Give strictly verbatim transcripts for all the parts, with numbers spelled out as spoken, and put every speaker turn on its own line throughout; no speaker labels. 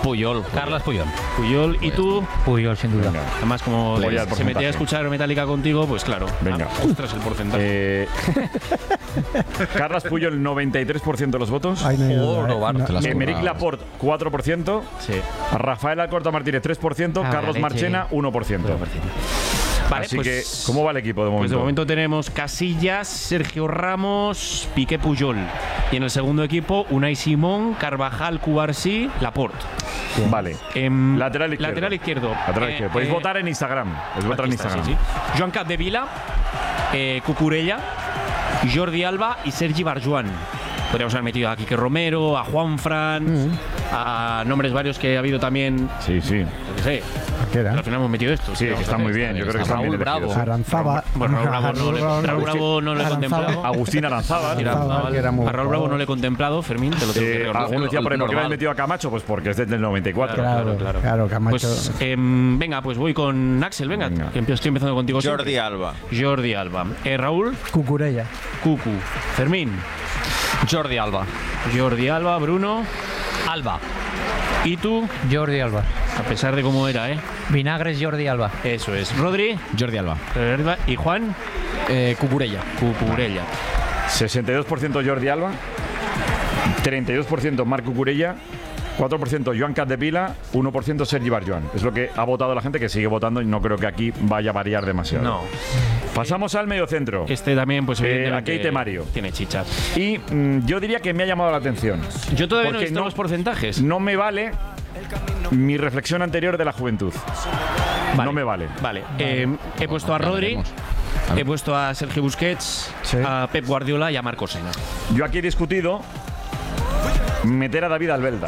Puyol, Carles Puyol.
Puyol, ¿y tú?
Puyol, sin duda.
Venga. Además, como
Voy
se metía a escuchar Metallica contigo, pues claro.
Venga.
Ah, ostras, el porcentaje.
Eh, Carles Puyol, noventa y tres por ciento de los votos.
Ay, no hay duda,
Oh,
eh.
no, Bart,
No.
te las
Emeric
curras.
Laporte, cuatro por ciento.
Sí.
Rafael Alcorta Martínez, tres por ciento.
Ah,
Carlos
leche.
Marchena, uno por ciento.
Vale,
Así
pues,
que, ¿cómo va el equipo de momento?
Pues de momento tenemos Casillas, Sergio Ramos, Piqué, Puyol. Y en el segundo equipo, Unai Simón, Carvajal, Cubarsí, Laporte.
Vale.
Em,
Lateral izquierdo.
Lateral izquierdo.
Lateral
Eh,
izquierdo. Podéis
eh,
votar en Instagram. Podéis votar en
aquí está,
Instagram.
sí, sí. Joan Capdevila, eh, Cucurella, Jordi Alba y Sergi Barjuan. Podríamos haber metido a Quique Romero, a Juanfran,
Mm.
a nombres varios que ha habido también.
Sí, sí.
Yo qué sé.
¿Qué era?
Pero al final hemos metido esto.
Sí, que está muy bien. Yo creo que están
Raúl
bien elegidos.
Bravo.
Aranzaba.
Bueno, Raúl Bravo no le,
Raúl
Raúl Bravo no le he
Aranzaba.
contemplado.
Agustín Aranzábal.
Mira,
Aranzábal, que era muy
a Raúl Bravo no le he contemplado, Fermín, te lo tengo que
Eh,
reconocer.
alguno decía por ahí, ¿por qué
Normal.
habéis metido a Camacho? Pues porque es desde el noventa y cuatro.
Claro, claro, Camacho.
Pues em, venga, pues voy con Axel, venga,
Venga.
que empiezo- estoy empezando contigo.
Jordi
siempre.
Alba.
Jordi Alba. Eh, Raúl,
Cucurella.
Cucu. Fermín,
Jordi Alba.
Jordi Alba, Bruno.
Alba.
¿Y tú?
Jordi Alba.
A pesar de cómo era, ¿eh?
Vinagres Jordi Alba.
Eso es. Rodri.
Jordi Alba.
¿Y Juan?
Eh, Cucurella.
Cucurella.
sesenta y dos por ciento Jordi Alba. treinta y dos por ciento Marc Cucurella. cuatro por ciento Joan Capdevila. uno por ciento Sergi Barjuan. Es lo que ha votado la gente, que sigue votando, y no creo que aquí vaya a variar demasiado.
No.
Pasamos al mediocentro.
Este también, pues
Eh,
evidentemente,
Keite Mario.
tiene chicha.
Y mm, yo diría que me ha llamado la atención.
Yo todavía no he
Porque
visto
no-
los porcentajes.
No me vale mi reflexión anterior de la juventud. No me vale.
Vale. Eh, he puesto a
Ya
Rodri,
veremos.
he puesto a Sergio Busquets,
Sí.
a Pep Guardiola y a Marcos Sena.
Yo aquí he discutido meter a David Albelda.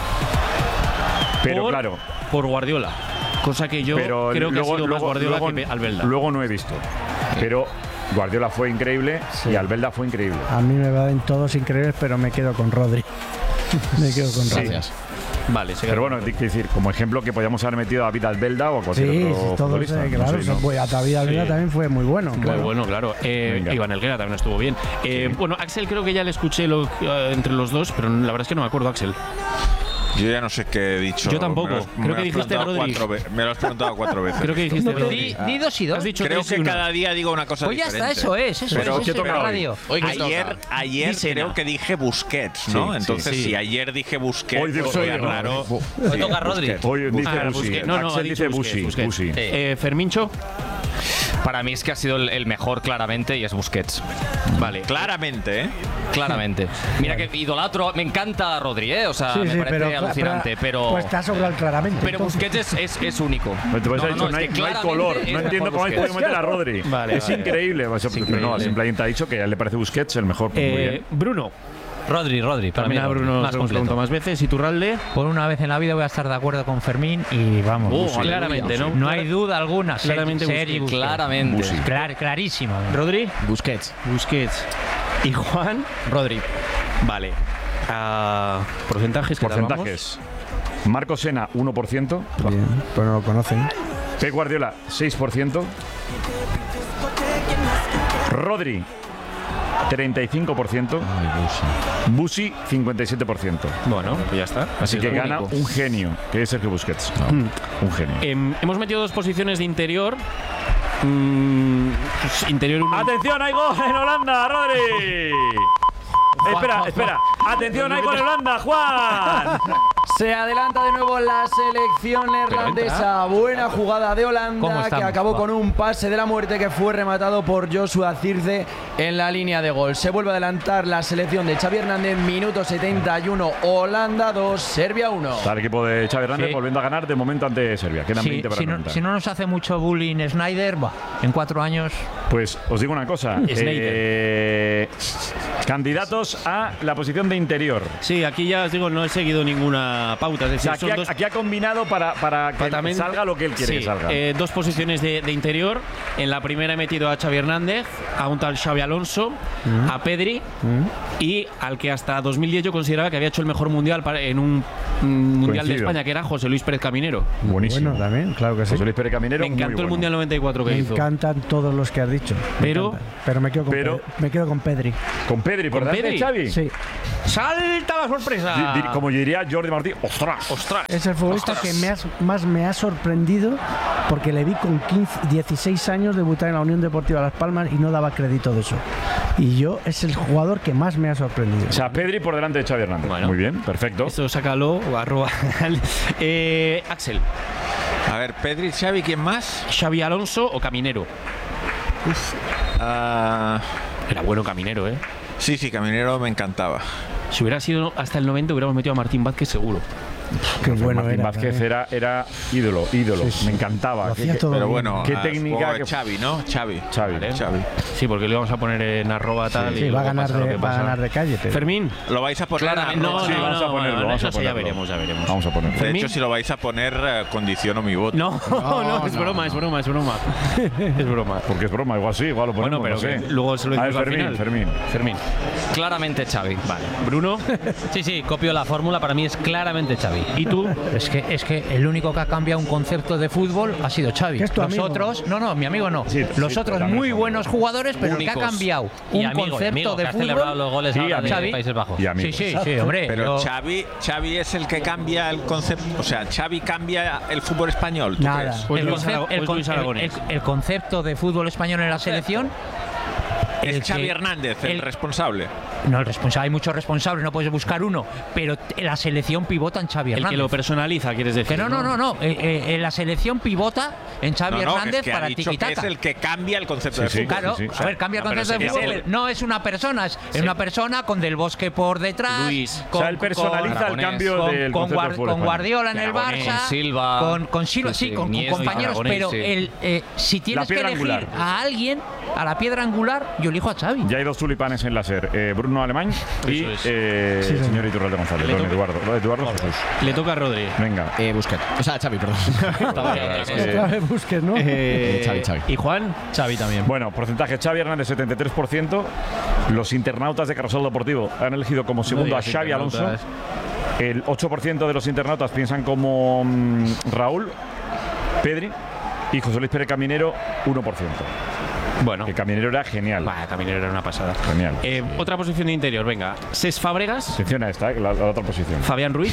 Pero
Por-
claro,
Por Guardiola. Cosa que yo
pero
creo que
luego,
ha sido más
luego-
Guardiola
luego-
que Albelda.
luego no he visto. Pero Guardiola fue increíble y Albelda fue increíble.
A mí me van todos increíbles, pero me quedo con Rodri. me quedo con Rodri.
Gracias.
Vale, se
Pero bueno, hay que decir, como ejemplo, que podíamos haber metido a David Albelda o a cualquier
Sí,
otro
sí, todos,
futbolista.
eh,
No
claro.
sé, ¿no?
Pues a David Alveda
Sí.
también fue muy bueno.
Muy
claro.
bueno, claro. Eh,
Venga.
Iván Helguera también estuvo bien. Eh, Bueno, Axel creo que ya le escuché lo- eh, entre los dos, pero la verdad es que no me acuerdo, Axel.
Yo ya no sé qué he dicho.
Yo tampoco.
Me lo has-
Creo
me lo
que
has
dijiste
preguntado
Rodri.
cuatro ve- Me lo has preguntado cuatro veces.
Creo que dijiste
Di,
Rodri.
di dos y dos.
Has dicho
Creo
tres y
que
una.
cada día digo una cosa
Pues ya
diferente.
está, eso es, eso
Pero
es.
¿qué
eso es
toca hoy?
radio.
Hoy que
Ayer,
toca.
ayer
Di Sena.
creo que dije Busquets, ¿no?
Sí,
Entonces,
sí.
si ayer dije Busquets,
Hoy digo-
pues
hoy
es
digo-
raro.
Hoy toca Rodri.
Hoy dice
Ah,
Busi.
Busquets. No, no, ha
Axel
dicho
dice
Busquets,
Busi.
Busquets.
Busi.
Sí.
Eh, Fermincho.
Para mí es que ha sido el, el mejor claramente y es Busquets.
Vale.
Claramente, ¿eh?
Claramente. Mira que idolatro, me encanta Rodri, ¿eh? O sea,
Sí,
me
sí,
parece
pero,
alucinante, pero...
Pues está sobre el claramente.
pero
entonces.
Busquets es, es, es único.
Pero te vas a
No, no,
dicho,
no,
no,
es
hay,
que
no hay
claramente
color.
es
No entiendo
mejor
cómo habéis
Busquets.
podido meter a Rodri.
Vale,
es
vale.
increíble. Pues,
increíble.
No, simplemente ha dicho que a él le parece Busquets el mejor. Pues muy
Eh,
bien.
Bruno.
Rodri, Rodri. Para mí,
También a
Rodri,
Bruno
más
se lo hemos
completo.
preguntado más veces. ¿Y Turralde?
Por una vez en la vida voy a estar de acuerdo con Fermín y vamos.
Oh,
Busi.
claramente, ¿no?
No hay duda alguna.
Claramente
Sergi
Busquets.
Busquets.
Claramente.
Busi.
Clar- clarísimamente.
¿Rodri?
Busquets.
Busquets. ¿Y Juan?
Rodri.
Vale. Ah, porcentajes. ¿qué tal vamos?
Porcentajes. Marcos Sena, uno por ciento.
Bien, pues no lo conocen.
Pep Guardiola, seis por ciento. Rodri, treinta y cinco por ciento. Busi, cincuenta y siete por ciento.
Bueno, pues ya está.
Así
es
que
lo
gana
único.
un genio, que es Sergio Busquets. Un genio.
Em, hemos metido dos posiciones de interior. Mm, pues, interior uno.
¡Atención, hay gol en Holanda, Rodri! Espera, espera. ¡Atención, hay gol en Holanda, Juan!
Se adelanta de nuevo la selección neerlandesa. Buena jugada de
¿Cómo
Holanda que
estamos?
acabó
Va.
con un pase de la muerte que fue rematado por Joshua Zirze en la línea de gol. Se vuelve a adelantar la selección de Xavi Hernández. Minuto setenta y uno. Holanda dos, Serbia uno.
Está el equipo de Xavi Hernández
Sí.
volviendo a ganar de momento ante Serbia. Quedan
Si,
veinte para
si no,
remontar.
si no nos hace mucho bullying Snyder, va, en cuatro años.
Pues os digo una cosa. eh, candidatos a la posición de interior.
Sí, aquí ya os digo, no he seguido ninguna pauta. Es
O
decir,
sea, aquí
son
ha,
dos,
aquí ha combinado para, para que
También-
salga lo que él quiere
sí,
que salga.
eh, dos posiciones de, de interior. En la primera he metido a Xavi Hernández, a un tal Xavi Alonso, a Pedri y al que hasta dos mil diez yo consideraba que había hecho el mejor mundial para- en un mm, Mundial de
Coincido.
España, que era José Luis Pérez Caminero.
Buenísimo.
Bueno, también, claro que sí.
José Luis Pérez Caminero,
Me
muy
encantó el
bueno.
Mundial noventa y cuatro que
Me
hizo.
encantan todos los que has dicho. Me
Pero-
encantan. pero me quedo con
pero-
Pe- me quedo con Pedri.
Con Pedri, por
¿Con
delante de
Pedri?
Xavi.
Sí,
¡Salta la sorpresa!
Di- di- Como diría Jordi Martí, ¡ostras!
¡Ostras!
es el futbolista que me has- más me ha sorprendido porque le vi con quince, dieciséis años debutar en la Unión Deportiva Las Palmas y no daba crédito de eso. Y yo es el jugador que más me ha sorprendido.
O sea, Pedri por delante de Xavi Hernández.
Bueno.
Muy bien, perfecto.
Esto sácalo o arroba. eh, Axel,
A ver, Pedri, Xavi, ¿quién más?
Xavi Alonso o Caminero.
Ah,
Era bueno Caminero, ¿eh?
sí, sí, Caminero me encantaba.
Si hubiera sido hasta el noventa, hubiéramos metido a Martín Vázquez seguro.
Qué bueno
Martín
era.
Vázquez
también.
era, era ídolo, ídolo.
Sí, sí.
Me encantaba.
Lo
Qué-
hacía
qué-
todo
Pero
bien.
bueno,
¿Qué
ah,
técnica
supongo
que-
que Xavi, ¿no? Xavi.
Xavi.
Vale.
Xavi.
Sí, porque le vamos a poner en arroba tal.
Sí,
y
va a
luego
ganar
pasa lo
de,
que
va a
pasa.
ganar de calle. Pero
Fermín, ¿lo vais a poner?
Claramente.
No,
Sí,
no,
vamos a
no,
ponerlo,
no,
vamos a
eso ya
ponerlo.
veremos, ya veremos.
Vamos a ponerlo.
De
Fermín.
hecho, si lo vais a poner, eh, condiciono mi voto.
No, no, es broma, es broma, es broma. Es broma.
Porque es broma, igual sí, igual lo ponemos.
Bueno, pero
no sé.
que luego se lo
A ver,
decimos al
Fermín,
final.
Fermín.
Fermín.
Claramente Xavi.
Vale. Bruno,
Sí, sí, copio la fórmula. Para mí es claramente Xavi.
¿y tú?
Es que, es que el único que ha cambiado un concepto de fútbol ha sido Xavi.
¿Que es tu
Los
amigo?
otros, no, no, mi amigo no.
Sí,
Los
sí,
otros
también
muy
son
buenos
amigos.
jugadores, pero el que
Únicos.
ha cambiado
Y
un
amigo, y
concepto
amigo,
de
que ha celebrado
fútbol.
los goles
Sí,
ahora de
amigo.
Países Bajos.
Y
Sí,
amigos.
sí, sí, hombre.
Pero
yo-
Xavi, Xavi es el que cambia el concepto. O sea, Xavi cambia el fútbol español. ¿tú
Nada.
crees?
Pues
el,
Luis
concep-
Arago-
el
pues
con-
Luis
el-
Aragonés.
el- el concepto de fútbol español en la selección. el
Es Xavi
que-
Hernández el,
el-
responsable.
No, el responsable, hay muchos responsables, no puedes buscar uno, pero t- la selección pivota en Xavi
El
Hernández.
que lo personaliza, quieres decir.
Que no, no, no, no. eh, eh, eh, la selección pivota en Xavi
No, no,
Hernández
es que ha
para
dicho que
tiquitaca.
es el que cambia el concepto
Sí,
de
sí.
fútbol.
Claro,
sí, sí.
a ver, cambia el
No, pero
concepto de
sería
fútbol.
él.
No es una persona, es es una persona con Del Bosque por detrás.
Luis.
O sea, él personaliza el
Aragonés,
cambio
con,
del
con
concepto
Guar-
de fútbol
con
español.
Guardiola en el
Aragonés,
Barça,
Silva.
con, con Silva,
Sí,
sí,
sí,
con, con
Iniesta,
compañeros,
Aragonés,
pero
sí.
el, eh, si tienes que
piedra
elegir
angular.
a alguien, a la piedra angular, yo elijo a Xavi.
Ya hay dos tulipanes en la SER, eh, Bruno Alemán y
Eso es.
eh,
Sí, señor.
señor Iturralde González,
Le
don
toca-
Eduardo, Eduardo Jesús.
Le toca a Rodri.
Venga.
Eh, Busquets. O sea, Xavi, perdón.
Eh,
otra vez busques, ¿no?
Eh,
Xavi, Xavi.
¿Y Juan?
Xavi también.
Bueno, porcentaje Xavi Hernández setenta y tres por ciento. Los internautas de Carrusel Deportivo han elegido como segundo a
digas
Xavi Alonso.
internautas.
El ocho por ciento de los internautas piensan como mm, Raúl, Pedri y José Luis Pérez Caminero, uno por ciento.
Bueno.
Que Caminero era genial.
Vaya, Caminero era una pasada.
Genial.
Eh, otra posición de interior, venga. Cés Fábregas,
Atención a esta, eh, la, la otra posición.
Fabián Ruiz,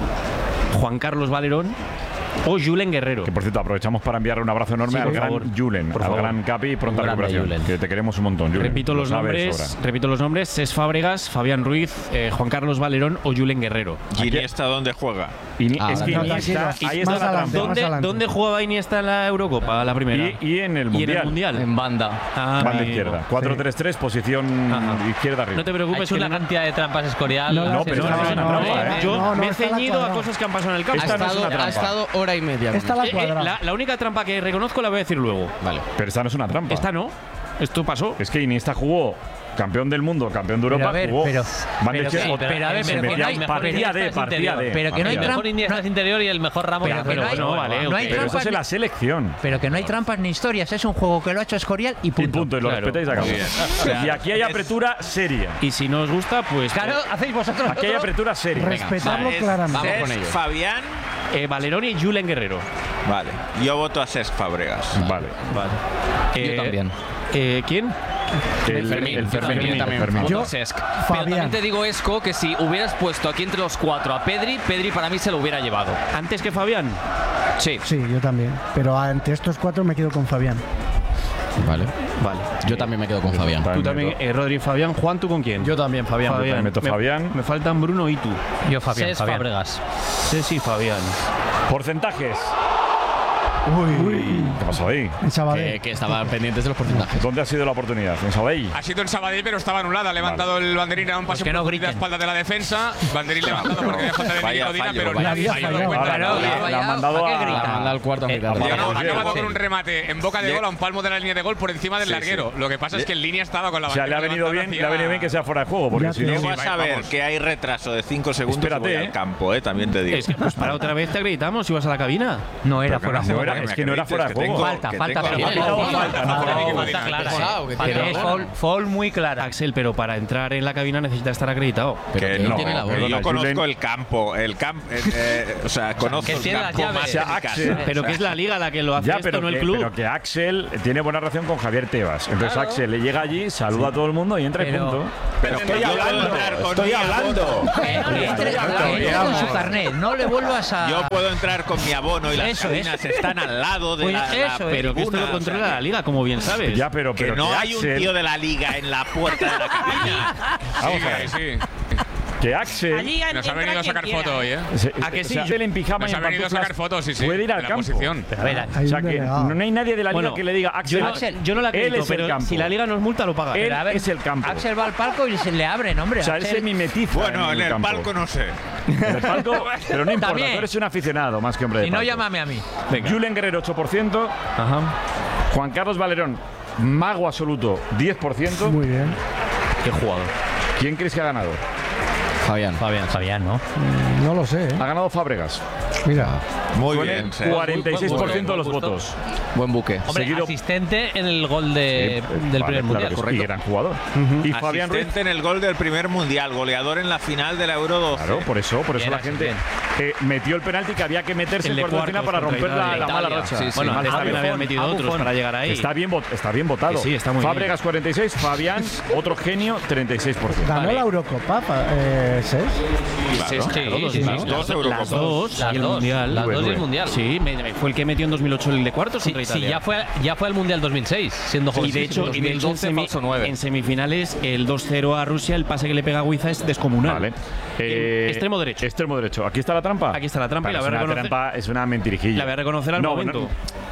Juan Carlos Valerón o Julen Guerrero.
Que por cierto, aprovechamos para enviar un abrazo enorme
Sí,
al
por
gran
favor.
Julen,
Por
al
favor.
gran Capi y pronta
Un grande
recuperación.
Julen.
Que te queremos un montón, Julen.
Repito
Lo
los
sabes de
nombres,
sobra.
repito los nombres, Cés Fábregas, Fabián Ruiz, eh, Juan Carlos Valerón o Julen Guerrero.
¿Y Iniesta dónde juega?
Y ni-
Ah,
es que
no,
Iniesta,
tranquilo.
ahí
Más
está la
adelante,
trampa.
más
¿Dónde,
adelante.
¿Dónde jugaba Iniesta en la Eurocopa, la primera?
Y, y en el
Y en
Mundial.
el Mundial.
En banda.
Ah,
Banda
amigo.
izquierda. cuatro tres tres, posición
Ajá.
izquierda arriba.
No te
Ha
preocupes,
hecho
que
una
no-
cantidad de trampas Escorial.
No,
No, pero
no,
esta no
no,
es una
no,
trampa,
no,
¿eh?
Yo
No, no,
me he
está la
ceñido a
cuadrada.
cosas que han pasado en el campo.
Ha
Esta no es
estado,
una
ha
trampa.
estado hora y media.
Esta la
Eh, eh,
cuadrada.
la, la única trampa que reconozco la voy a decir luego.
Vale.
Pero esta no es una trampa.
Esta no. Esto pasó.
Es que Iniesta jugó campeón del mundo, campeón de Europa,
Pero a ver,
jugó
pero-
banda
pero
izquierda,
sí, pero a ver,
se
pero que
metía
no hay-
partida
Iniesta
de,
es
partida
interior.
de.
Pero que no hay
El
partida
mejor
de.
Iniesta es interior y el mejor Ramos.
Pero
es
que no hay-
interior.
bueno, vale,
no
ok.
hay
Pero
trampas
eso es en
ni-
la selección.
Pero que no hay trampas ni historias, es un juego que lo ha hecho Escorial y
Y
punto.
punto, y lo
Claro.
respetáis a cabo.
Muy bien.
Y aquí hay apertura seria.
Y si no os gusta, pues.
Claro, hacéis vosotros.
Aquí hay
otro.
apertura seria.
Respetarlo
Es
claramente.
Vamos con
Cesc
ello.
Fabián.
eh, Valerón y Julen Guerrero.
Vale. Yo voto a Cesc Fábregas.
Vale.
Vale.
Yo
Eh,
también.
eh, ¿Quién?
El
Fermín,
el Fermín,
Fermín
el
también.
Fermín.
Yo-
Cesc. Pero
Fabián.
también te digo, Esco, que si hubieras puesto aquí entre los cuatro a Pedri, Pedri para mí se lo hubiera llevado.
Antes que Fabián.
Sí.
Sí, yo también. Pero ante estos cuatro me quedo con Fabián.
Vale.
Vale.
Yo también me quedo con Fabián.
Tú también,
meto-
eh, Rodri y Fabián. Juan, ¿tú con quién?
Yo también, Fabián.
Yo también meto
Me-
Fabián.
Me faltan Bruno y tú.
Yo, Fabián.
Cesc
Fabián.
Fábregas.
Sí, sí, Fabián.
Porcentajes.
Uy,
¿Qué pasó ahí?
en Sabadell.
Que, que estaban pendientes de los porcentajes.
¿Dónde ha sido la oportunidad? ¿En Sabadell?
Ha sido en Sabadell, pero estaba anulada. Ha levantado el banderín a un pase
que no
por la
griten.
espalda de la defensa. Banderín levantado porque había falta de
Vaya
Mili Codina,
fallo,
pero
vaya
nadie se ha
fallo.
dado cuenta.
Ahora,
Claro,
la-
ya,
la
ya,
ha mandado
¿para qué
a-
gritan?
La manda al cuarto a
Eh,
mitad.
a-
Tío, no,
Vamos,
ha
bien.
acabado con un remate en boca de
Le-
gol a un palmo de la línea de gol por encima del
Sí,
larguero.
sí.
Lo que pasa es que en línea estaba con la
O sea, le ha
bandera
venido bien,
levantada
le ha venido bien que sea fuera de juego, porque
Ya
si
te
no.
digo.
Vas a ver
vamos.
que hay retraso de cinco segundos
Espérate,
y voy
eh.
al campo, eh, también te digo.
Es que, pues para otra vez te acreditamos si vas a la cabina.
No era
Pero
fuera
que
de
no
juego.
era era, es que no era fuera de juego.
Falta, falta, pero
falta, falta, no,
falta clara. Pero es foul, foul muy clara.
Axel, pero para entrar en la cabina necesita estar acreditado.
Que no, yo conozco el campo, el campo, eh, o sea, conozco el campo más
o sea, Axel,
pero que es la liga la que lo hace
ya,
esto,
pero
no
que,
el club.
Pero que Axel tiene buena relación con Javier Tebas. Entonces
Claro.
Axel le llega allí, saluda a todo el mundo y entra y punto.
Pero estoy hablando, estoy hablando.
Entre con su carnet, no le vuelvas a.
Yo puedo entrar con mi abono y las
Eso
cabinas
es.
están al lado de
Pues
la, la
eso es.
Pero que esto lo
tribuna,
controla
o sea,
la liga, como bien sabes.
Ya, pero,
que
pero
no
que
hay un
Axel-
tío de la liga en la puerta de la cabina.
Vamos a ver.
Sí,
Que Axel
Nos ha venido a sacar foto hoy, ¿eh?
Se-
¿A que sí?
o sea, Axel en pijama
Nos
y
ha
en
venido a
pantuflas
sacar fotos, sí, sí.
puede ir al
en la
campo.
posición.
A ver,
O sea que no hay nadie de la liga
Bueno,
que le diga Axel.
yo, no-
Axel,
yo no la
él
acredito,
es el
pero
campo.
si la liga nos multa, lo paga.
Él
Pero a ver,
es el campo.
Axel va al palco y se le abren, hombre.
O sea, él
Axel-
se mimetiza.
Bueno, en el
campo.
palco no sé.
En el palco, pero no importa,
También.
tú eres un aficionado más que hombre de
Si no,
palco.
llámame a mí.
Venga.
Julen Guerrero, ocho por ciento.
Ajá.
Juan Carlos Valerón, mago absoluto, diez por ciento.
Muy bien.
Qué jugador.
¿Quién crees que ha ganado?
Fabián.
Fabián.
Fabián, ¿no?
No lo sé, ¿eh?
Ha ganado Fábregas.
Mira.
Muy
Con
bien.
el
sí.
cuarenta y seis por ciento de los
Buen gusto.
votos.
Buen buque.
Hombre,
Seguido-
asistente en el gol de,
Eh,
del
vale,
primer
claro
mundial,
que sí,
correcto.
Y gran jugador. Y Fabián Ruiz.
Asistente en el gol del primer mundial, goleador en la final de la Euro doce.
Claro, por eso, por eso
Bien,
la
así,
gente
bien.
eh, metió el penalti que había que meterse
El
en
de
cuartos de final
cuartos
para
contra
romper la, la
Italia.
mala racha.
Sí, sí.
Bueno,
mal
antes también
Buffon,
habían metido
a
otros
Buffon.
para llegar ahí.
Está bien, vot- está bien votado.
Que sí, está muy bien.
Fábregas cuarenta y seis, Fabián, otro genio, treinta y seis por ciento.
Ganó
Vale.
la Eurocopa, pa- eh, ¿Sés?
Sí, sí,
Claro,
sí,
las
sí.
dos,
Dos Eurocopas.
Las dos.
Las
y el
dos,
mundial.
las
Rubén,
dos y el
Rubén.
mundial.
Sí, me- me- fue el que metió en dos mil ocho el de cuartos
Sí,
contra
sí,
Italia.
ya fue, ya fue al Mundial dos mil seis, siendo
Y
joven.
de hecho, y de hecho en,
dos mil doce,
semi-
falso nueve.
en semifinales, el dos cero a Rusia, el pase que le pega a Guiza es descomunal.
Vale. Eh,
extremo derecho.
Extremo derecho. Aquí está la trampa.
Aquí está la trampa y la
es
voy a
una
reconocer-
trampa, es una mentirijilla.
La voy a reconocer al
No,
momento.
no,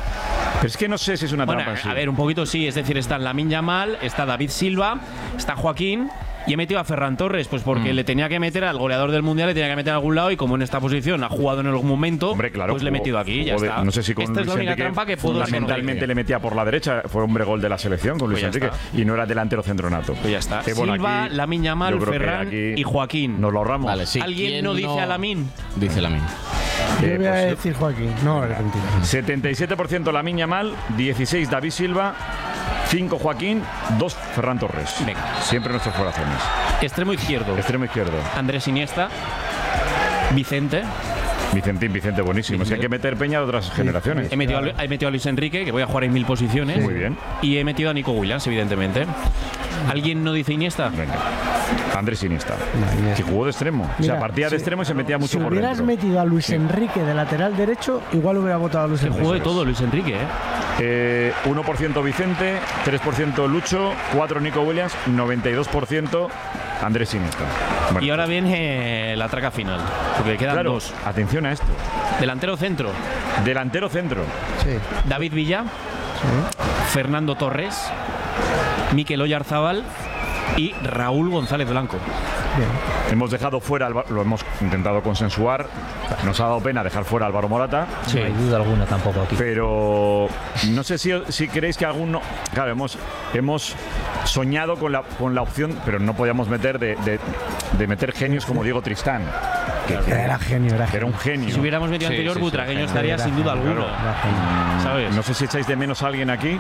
pero es que no sé si es una
Bueno,
trampa en sí.
a ver, un poquito sí, es decir, está Lamine Yamal, está David Silva, está Joaquín y he metido a Ferran Torres, pues porque le tenía que meter al goleador del mundial, le tenía que meter a algún lado y como en esta posición ha jugado en algún momento,
Hombre, claro,
pues le he
jugó-
metido aquí, ya
jugó de-
está.
No sé si con
Esta
Luis
es la única
Enrique
trampa que puedo
fundamentalmente
reconocer.
le metía por la derecha, fue hombre gol de la selección con Luis
Pues ya
Enrique
está.
y no era delantero centronato.
Pues ya está.
Que bueno,
Silva,
aquí
Lamine Yamal,
yo creo que
Ferran
aquí
y Joaquín.
Nos lo ahorramos.
Vale, sí.
¿Alguien
¿Quién
no dice a Lamine?
Dice Lamine.
Yo
Eh,
voy a
pues,
decir Joaquín. No, es mentira.
setenta y siete por ciento Lamine Yamal, dieciséis David Silva, cinco Joaquín, dos Ferran Torres.
Venga.
Siempre nuestros corazones.
Extremo izquierdo.
Extremo izquierdo.
Andrés Iniesta. Vicente.
Vicentín, Vicente, buenísimo. Es que hay que meter peña de otras generaciones.
He metido, a, he metido a Luis Enrique, que voy a jugar en mil posiciones.
Muy bien.
Y he metido a Nico Williams, evidentemente. ¿Alguien no dice Iniesta?
Venga. Andrés Iniesta.
Iniesta.
Que jugó de extremo. o
Mira,
sea, partía de
si-
extremo y se metía mucho
Si
por
hubieras
dentro.
metido a Luis Enrique de lateral derecho, igual hubiera votado a Luis
Que
Enrique.
jugó de todo Luis Enrique, ¿eh?
Eh, uno por ciento Vicente, tres por ciento Lucho, cuatro por ciento Nico Williams, noventa y dos por ciento Andrés Iniesta. Bueno,
Y ahora viene la traca final, porque quedan
claro,
dos.
atención a esto.
Delantero centro,
Delantero centro.
Sí.
David Villa, Fernando Torres, Mikel Oyarzábal y Raúl González Blanco.
Bien.
Hemos dejado fuera, Alba- lo hemos intentado consensuar. Nos ha dado pena dejar fuera a Álvaro Morata.
No hay duda alguna tampoco aquí.
Pero no sé si, si creéis que alguno. Claro, hemos, hemos soñado con la, con la opción, pero no podíamos meter de, de, de meter genios como Diego Tristán. Que, que-
Era genio, era
que era
genio.
un genio.
Si hubiéramos metido
Sí,
anterior,
sí, sí,
Butragueño
genio.
estaría
Era
sin duda
genio,
alguna.
era genio.
¿Sabes?
No sé si echáis de menos a alguien aquí.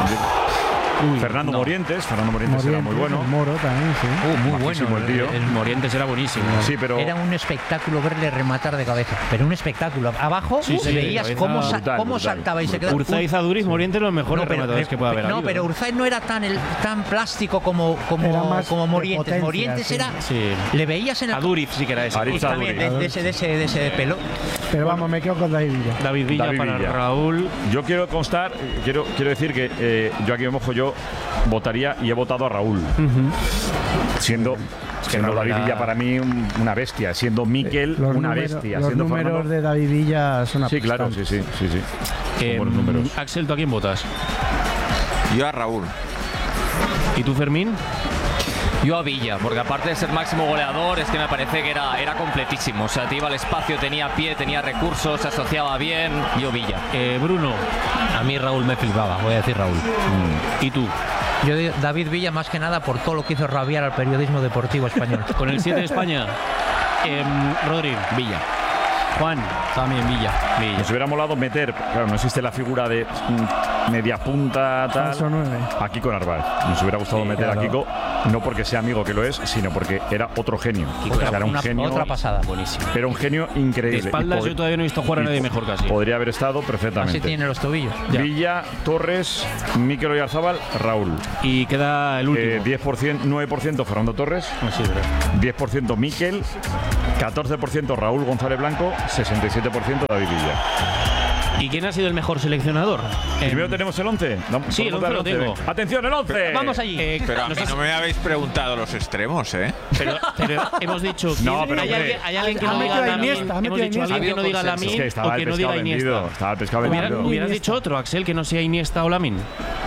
Uy,
Fernando
no.
Morientes. Fernando Morientes era muy
Morientes,
bueno.
Moro también, sí.
Uh, muy
Majísimo
bueno.
el tío.
El Morientes era buenísimo.
Sí, pero.
Era un espectáculo verle rematar de cabeza. Pero un espectáculo. Abajo
Sí, sí, de
veías
cabeza
cómo, sa-
brutal,
cómo
brutal.
saltaba y se quedaba.
Urzaiz, Aduriz, Morientes, los mejores
No, pero,
rematadores que pueda haber
no,
habido.
pero Urzaiz no era tan, el, tan plástico como,
Era
como,
más
como
de
Morientes.
potencia,
Morientes
sí.
era.
Sí.
Le veías en el.
Aduriz sí que era ese.
Aritz
también de,
Aduriz.
de ese, de, ese, de ese pelo.
Pero vamos, me quedo con David Villa.
David Villa
David
para
Villa.
Raúl.
Yo quiero constar, eh, quiero, quiero decir que eh, yo aquí me mojo, yo votaría y he votado a Raúl. Siendo, siendo
Raúl
David
era-
Villa para mí un- una bestia, siendo Miquel
Los,
una
números-
bestia,
los
siendo
números
Fernando.
de David Villa son
Sí, claro, sí,
aplastantes.
sí, sí, sí. Son
Eh,
buenos números.
Axel, ¿tú a quién votas?
Yo a Raúl.
¿Y tú, Fermín?
Yo a Villa, porque aparte de ser máximo goleador, es que me parece que era, era completísimo. O sea, te iba al espacio, tenía pie, tenía recursos, se asociaba bien. Yo Villa.
Eh, Bruno.
A mí Raúl me flipaba, voy a decir Raúl.
¿Y tú?
Yo digo David Villa más que nada por todo lo que hizo rabiar al periodismo deportivo español.
Con el siete de España. Em, Rodri.
Villa.
Juan.
También Villa.
Villa.
Nos hubiera molado meter, claro, no existe la figura de mm, media punta, tal.
Falso nueve.
A Kiko Narváez. Nos hubiera gustado
Sí,
meter
claro.
a Kiko, no porque sea amigo que lo es, sino porque era otro genio.
Kiko
O sea,
era
era un
Una-
genio.
otra pasada.
Buenísimo.
Era un genio
De
increíble.
espaldas
Y pod-
yo todavía no he visto jugar a
y
nadie
po-
mejor casi.
Podría haber estado perfectamente.
Así tiene los tobillos.
Ya.
Villa, Torres, Mikel Oyarzábal, Raúl.
Y queda el último.
Eh, diez por ciento, nueve por ciento Fernando Torres,
Ah, sí, verdad.
diez por ciento Mikel, catorce por ciento Raúl González Blanco, sesenta y siete por ciento David Villa.
¿Y quién ha sido el mejor seleccionador?
Primero
Em,
tenemos el once.
Sí, el once lo tengo.
Atención, el once.
Vamos allí.
eh,
Pero a mí
nosotros-
no me habéis preguntado los extremos, ¿eh?
Pero, pero hemos dicho que
No, pero
hay,
hombre.
alguien, hay alguien que
Ha
no
metido
diga
a
Lamin.
Iniesta, ha
Hemos
metido a
dicho a alguien que no diga
Iniesta.
Lamin
Es que estaba
o
el
que no
pescado
diga
vendido.
Iniesta.
Estaba el pescado
Hubiera-
vendido.
hubieras dicho otro, Axel, que no sea Iniesta o Lamin.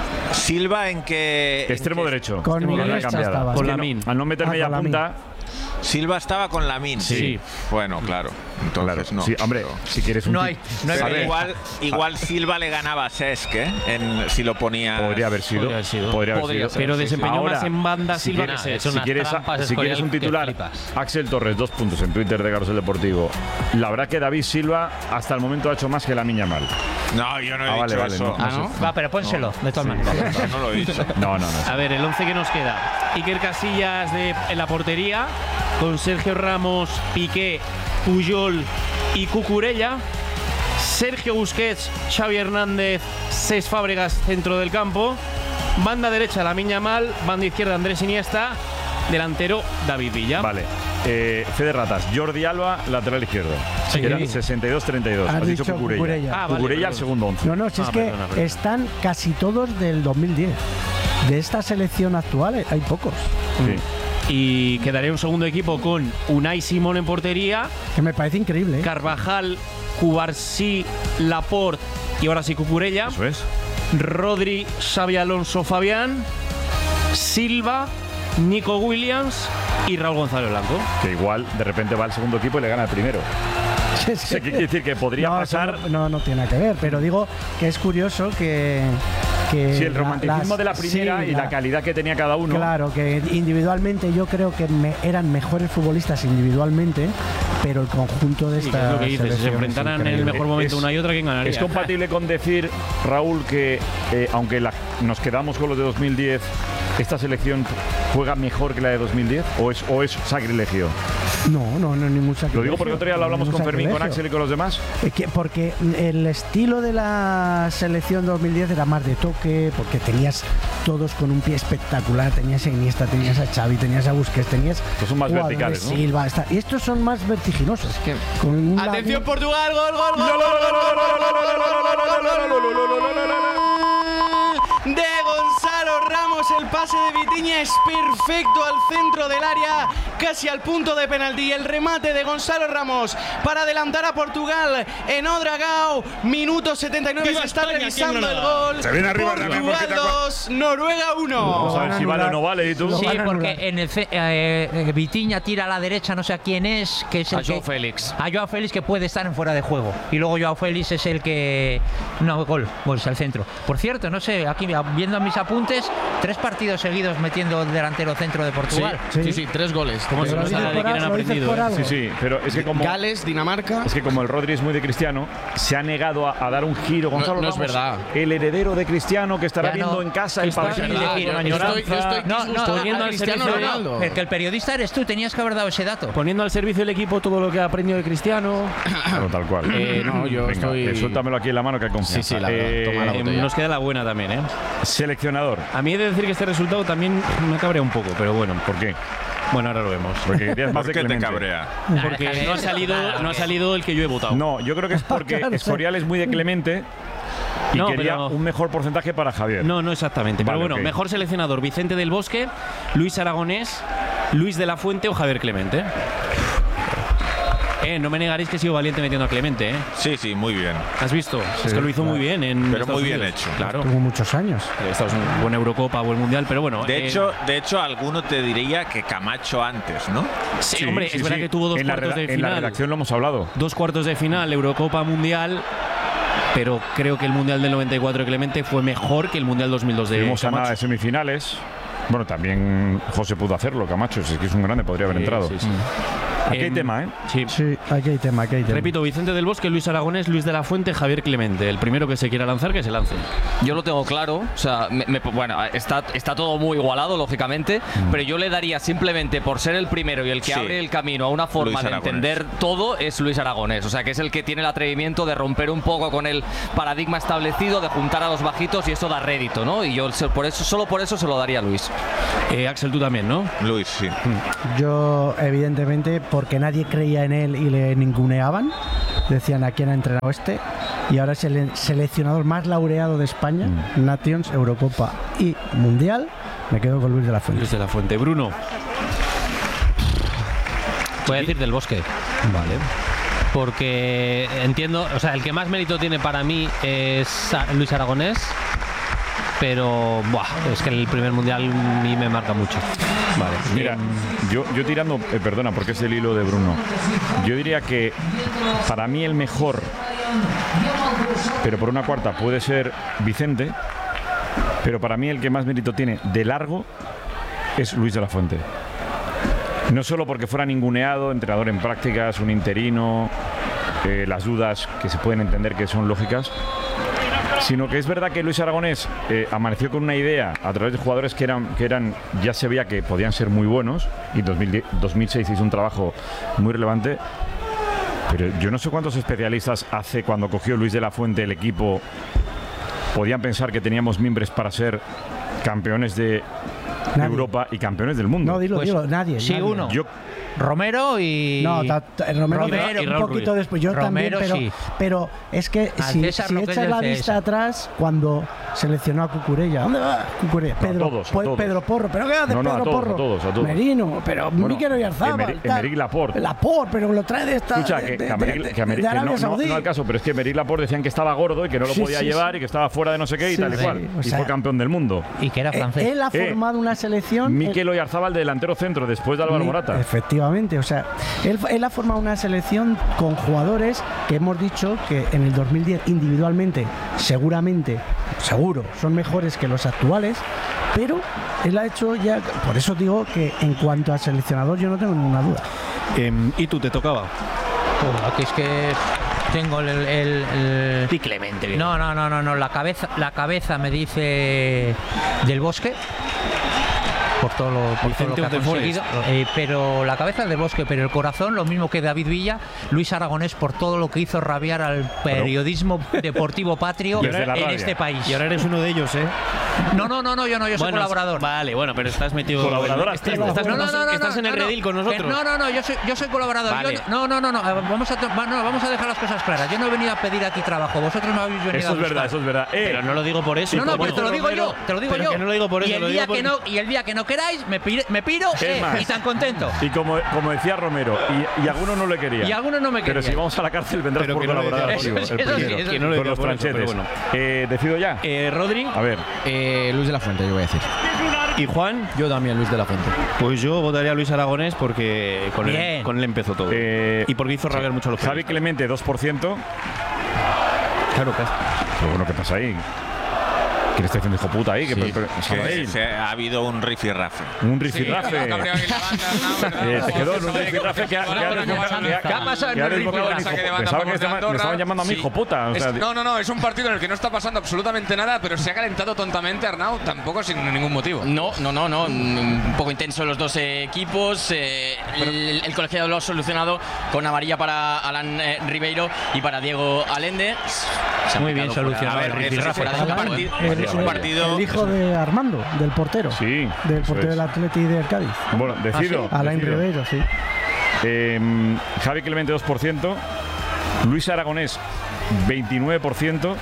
Silva en que. en
Extremo
que-
derecho.
Con
Extremo
Iniesta
derecha cambiada.
estaba.
Es
Con
que no-
Lamin.
Al no meter
Ah,
media
con Lamin.
punta.
Silva estaba con Lamin.
Sí.
Bueno, claro. Entonces
Claro,
no.
sí, hombre,
Pero-
si quieres un
No
ti-
hay- no hay
Pero
pelea.
igual, igual Silva le ganaba a Cesc, ¿eh? En, si lo ponía.
Podría haber sido.
Podría haber sido.
Podría haber
Podría
sido.
ser.
Pero
sí, sí.
desempeñó
Ahora,
más en banda
si
Silva
quieres-
que
es
Cesc.
Si
unas
quieres,
trampas,
si quieres un
Escorial, que
titular,
flipas.
Axel Torres, dos puntos en Twitter de Carrusel Deportivo. La verdad que David Silva hasta el momento ha hecho más que la Miña Mal.
No, yo no he
Ah,
dicho
vale, vale,
eso.
no,
Ah, ¿no? Va, pero pónselo, de todas maneras.
No lo he dicho.
No, no, no.
A ver, el once que nos queda. Iker Casillas de, en la portería, con Sergio Ramos, Piqué, Puyol y Cucurella. Sergio Busquets, Xavi Hernández, Cesc Fábregas, centro del campo. Banda derecha, Lamine Yamal. Banda izquierda, Andrés Iniesta. Delantero, David Villa.
Vale. Eh, Fede Ratas, Jordi Alba, lateral izquierdo.
Sí.
Era sesenta y dos treinta y dos.
Has
Has dicho
dicho
Cucurella.
Cucurella.
Ah, vale,
Cucurella al
perdón.
segundo once.
No, no, si
Ah,
es que
perdona, perdona.
están casi todos del dos mil diez. De esta selección actual eh, hay pocos.
Sí.
Y quedaría un segundo equipo con Unai Simón en portería,
Que me parece increíble. ¿eh?
Carvajal, Cubarsí, Laporte y ahora sí Cucurella.
Eso es.
Rodri, Xavi Alonso, Fabián, Silva, Nico Williams y Raúl González Blanco.
Que igual de repente va al segundo equipo y le gana el primero.
Es
O sea,
que-
¿qué quiere decir? Que podría
no, eso
pasar.
No, no, no tiene nada que ver, pero digo que es curioso que. que
Sí, el
la-
romanticismo
las-
de la primera
sí,
y la calidad que tenía cada uno.
Claro, que individualmente yo creo que me- eran mejores futbolistas individualmente, pero el conjunto de
Sí,
esta
que es lo que dices, si se
selección es
enfrentaran en el
increíble.
mejor momento
Es-
una y otra, ¿quién ganaría?
¿Es compatible con decir, Raúl, que eh, aunque la- nos quedamos con los de dos mil diez, esta selección juega mejor que la de dos mil diez? ¿O es, o es sacrilegio?
No, no, no, ningún sacrilegio.
Lo digo porque otro día lo hablamos
ningún
con Fermín, con
sacrilegio.
Axel y con los demás.
Eh, que- porque el estilo de la selección dos mil diez era más de toque, porque tenías todos con un pie espectacular, tenías a Iniesta, tenías a Xavi, tenías a Busquets, tenías
Estos son más
jugadores,
verticales, ¿no?
Silva, está- y estos son más vertiginosos. Con un lado-
Atención Portugal, gol, gol, gol. De Gonzalo Ramos, el pase de Vitinha es perfecto al centro del área, casi al punto de penalti. El remate de Gonzalo Ramos para adelantar a Portugal en Odragao. Minuto setenta y nueve, se está revisando el gol.
Se viene arriba Ramos,
Portugal
porque te
dos, Noruega uno.
Vamos a ver
van a
si vale o
anular.
no vale. ¿Y tú?
Lo
Sí,
van a
porque
anular.
en el ce- eh, eh, Vitinha tira a la derecha, no sé a quién es, que es el
A Joao
que,
Félix.
a Joao Félix, que puede estar en fuera de juego. Y luego Joao Félix es el que no, gol, gol al centro. Por cierto, no sé, aquí viendo mis apuntes, tres partidos seguidos metiendo el delantero centro de Portugal.
Sí.
Sí, sí, tres goles.
¿Cómo se
Pero
nos
lo
habla
dices
de
por
quién han
algo, lo dices
aprendido?
por
eh?
algo.
Sí, sí, pero es que como.
Gales, Dinamarca.
Es que como el Rodri es muy de Cristiano, se ha negado a, a dar un giro. Gonzalo
no es
Ramos,
verdad.
el heredero de Cristiano, que estará
Ya no.
viendo en casa el
Está-
partido
es verdad.
con
Yo
añoranza.
estoy- yo estoy
No, no,
disgustado
poniendo
a
al
Cristiano
servicio de-
Ronaldo.
Pero que el periodista eres tú, tenías que haber dado ese dato.
Poniendo al servicio del equipo todo lo que ha aprendido de Cristiano.
Claro, tal cual.
Eh, no, yo
Venga,
estoy-
eh, suéltamelo aquí en la mano que hay confianza.
Sí, sí, la verdad, toma la
Eh,
botella.
nos queda la buena también, ¿eh?
Seleccionador.
A mí he de decir que este resultado también me cabrea un poco, pero bueno.
¿Por qué?
Bueno, ahora lo vemos.
Porque querías más
¿Por
de
qué te
Clemente.
cabrea?
Porque no ha salido, no ha salido el que yo he votado.
No, yo creo que es porque
Claro, sí.
Escorial es muy de Clemente y
No,
quería
pero-
un mejor porcentaje para Javier.
No, no exactamente.
Vale,
pero bueno,
ok.
mejor seleccionador: Vicente del Bosque, Luis Aragonés, Luis de la Fuente o Javier Clemente. Eh, no me negaréis que he sido valiente metiendo a Clemente, ¿eh?
Sí, sí, muy bien.
¿Has visto? es que lo hizo
claro.
muy bien en
Pero
Estados
muy bien
Unidos.
hecho.
Claro.
Tuvo muchos años.
Estados Unidos, buena Eurocopa o el Mundial, pero bueno.
De
eh,
hecho, de hecho, alguno te diría que Camacho antes, ¿no?
sí,
Sí,
hombre,
sí,
es verdad
sí.
que tuvo dos
en la
cuartos
reda-
de
En la
final.
redacción lo hemos hablado.
Dos cuartos de final, Eurocopa, Mundial. Pero creo que el Mundial del noventa y cuatro de Clemente fue mejor que el Mundial dos mil dos de
Estuvimos a nada
Camacho.
de semifinales. Bueno, también José pudo hacerlo, Camacho. Si es que es un grande, podría haber
Sí,
entrado.
sí, sí.
Aquí hay tema, ¿eh?
Sí.
Sí, aquí hay tema, aquí hay tema.
Repito, Vicente del Bosque, Luis Aragonés, Luis de la Fuente, Javier Clemente. El primero que se quiera lanzar, que se lance.
Yo lo tengo claro, o sea, me, me, bueno, está, está todo muy igualado, lógicamente, mm. pero yo le daría simplemente por ser el primero y el que sí. abre el camino a una forma de entender todo, es Luis Aragonés. O sea, que es el que tiene el atrevimiento de romper un poco con el paradigma establecido, de juntar a los bajitos y eso da rédito, ¿no? Y yo por eso, solo por eso se lo daría a Luis.
Eh, Axel, tú también, ¿no?
Luis, sí.
Yo, evidentemente, porque nadie creía en él y le ninguneaban, decían a quién ha entrenado este, y ahora es el seleccionador más laureado de España, mm. Nations, Eurocopa y Mundial. Me quedo con Luis de la Fuente.
Luis de la Fuente. Bruno.
Voy a decir del Bosque.
Vale.
Porque entiendo, o sea, el que más mérito tiene para mí es Luis Aragonés, pero buah, es que el primer mundial a mí me marca mucho.
Vale, mira, yo, yo tirando, eh, perdona, porque es el hilo de Bruno. Yo diría que para mí el mejor, pero por una cuarta, puede ser Vicente, pero para mí el que más mérito tiene de largo es Luis de la Fuente. No solo porque fuera ninguneado, entrenador en prácticas, un interino, eh, las dudas que se pueden entender que son lógicas, sino que es verdad que Luis Aragonés eh, amaneció con una idea a través de jugadores que eran, que eran, ya se veía que podían ser muy buenos, y en dos mil seis hizo un trabajo muy relevante, pero yo no sé cuántos especialistas hace cuando cogió Luis de la Fuente el equipo podían pensar que teníamos mimbres para ser campeones de nadie. Europa y campeones del mundo.
No, dilo,
pues,
dilo, nadie.
Sí,
nadie.
uno.
Yo,
Romero y...
No, ta, ta, Romero,
Romero
y un poquito Ruiz. Después. Yo
Romero,
también, pero,
sí.
pero es que
Al
si,
César
si
lo que
echas
es
la
del
vista
César.
atrás, cuando seleccionó a Cucurella, ¿dónde va Cucurella?
No,
Pedro,
a todos, a
pues,
todos.
Pedro Porro, ¿pero qué hace
No, no,
Pedro
a todos,
Porro?
a todos, a todos.
Merino, pero
Bueno,
Mikel Oyarzabal.
Emery- Emerick Laporte.
Laporte, pero lo trae de esta...
Escucha,
de,
que,
de,
que, Americ,
de,
que, Americ,
de
que no,
Arabia
no,
Saudí.
no al caso, pero es que Emerick Laporte decían que estaba gordo y que no lo
Sí,
podía
sí,
llevar
sí.
y que estaba fuera de no sé qué y
Sí,
tal y
sí,
cual.
o
Y
sea,
fue campeón del mundo.
Y que era francés.
Él ha
Eh,
formado una selección...
Mikel Oyarzabal, delantero centro, después de Álvaro
Mi-
Morata.
Efectivamente, o sea, él, él ha formado una selección con jugadores que hemos dicho que en el dos mil diez individualmente, seguramente, seguro, son mejores que los actuales, pero él ha hecho ya, por eso digo que en cuanto a seleccionador yo no tengo ninguna duda.
Eh, ¿Y tú te tocaba?
Oh, aquí es que tengo el... el, el...
Y Clemente.
No, no, no, no, no, la cabeza, la cabeza me dice del Bosque. Por todo lo, por todo lo que ha conseguido, eh, pero la cabeza del Bosque, pero el corazón, lo mismo que David Villa, Luis Aragonés, por todo lo que hizo rabiar al periodismo deportivo patrio en
rabia.
este país.
Y ahora eres uno de ellos, ¿eh?
No, no, no, no, yo no, yo soy
Bueno,
colaborador.
Vale, bueno, pero estás metido...
Colaborador
Estás,
activo.
estás,
No, no, no, no,
estás en el
no, no,
redil con
que
nosotros.
No, no, no, yo soy, yo soy colaborador.
Vale.
Yo no, no, no, no, vamos a, to- va- no, vamos a dejar las cosas claras. Yo no he venido a pedir aquí trabajo. Vosotros no habéis venido
Eso
a
es
buscar.
verdad, eso es verdad. Eh,
Pero no lo digo por eso.
No, no,
Como
pero te lo digo
Romero,
yo, te lo digo
pero
yo.
que no lo digo por eso,
y el
lo
día
digo
que
por-
no y el día que no queráis, me, pire- me piro eh,
más?
y tan contento.
Y como, como decía Romero, y, y algunos no le querían.
Y algunos no me
Pero
querían.
si vamos a la cárcel vendrás
Pero
por
que no le
colaborador
decía
activo.
por eso.
El
Eso sí,
primero.
eso
sí. Que no le
Con
decía
los
por eso,
tranchetes.
pero bueno.
Eh, ¿Decido ya?
Eh, Rodri
A ver.
Eh, Luis de la Fuente, yo voy a decir.
y Juan.
Yo también, Luis de la Fuente.
Pues yo votaría a Luis Aragonés porque con él,
Bien.
con él empezó todo.
Eh,
y porque hizo rabiar mucho a los
Javi
periodistas.
Clemente, dos por ciento.
Claro, claro.
Pero bueno, ¿qué pasa ahí? ¿Quién está diciendo hijo puta ahí? ¿Qué
Sí,
pero-
que
Sabéis?
se ha habido un rifirrafe.
Un rifirrafe. Eh, se quedó en un rifirrafe que ha que ha- que ha-
¿Qué ha pasado en
que ha
el
desbocado en
rifirrafe?
hijo- Pensaba que estaba- me estaban llamando a mí
Sí.
hijo puta. o
Es-
sea,
no, no, no, es un partido en el que no está pasando absolutamente nada, pero se ha calentado tontamente Arnau, tampoco sin ningún motivo.
No, no, no, no. Un poco intenso los dos eh, equipos. eh, el, el colegiado lo ha solucionado con amarilla para Alan eh, Ribeiro y para Diego Allende. Se ha
Muy bien
picado
solucionado
fuera-
el
fuera de
rifirrafe.
fuera de
Alan,
campo,
partido-
¿eh?
El,
es un
el-
partido-
el hijo de Armando, del portero.
Sí.
Del
eso
portero
es.
del Atleti del Cádiz.
Bueno, decido.
Alain
decido.
Ribeiro, sí.
Eh, Javi Clemente, dos por ciento. Luis Aragonés, veintinueve por ciento.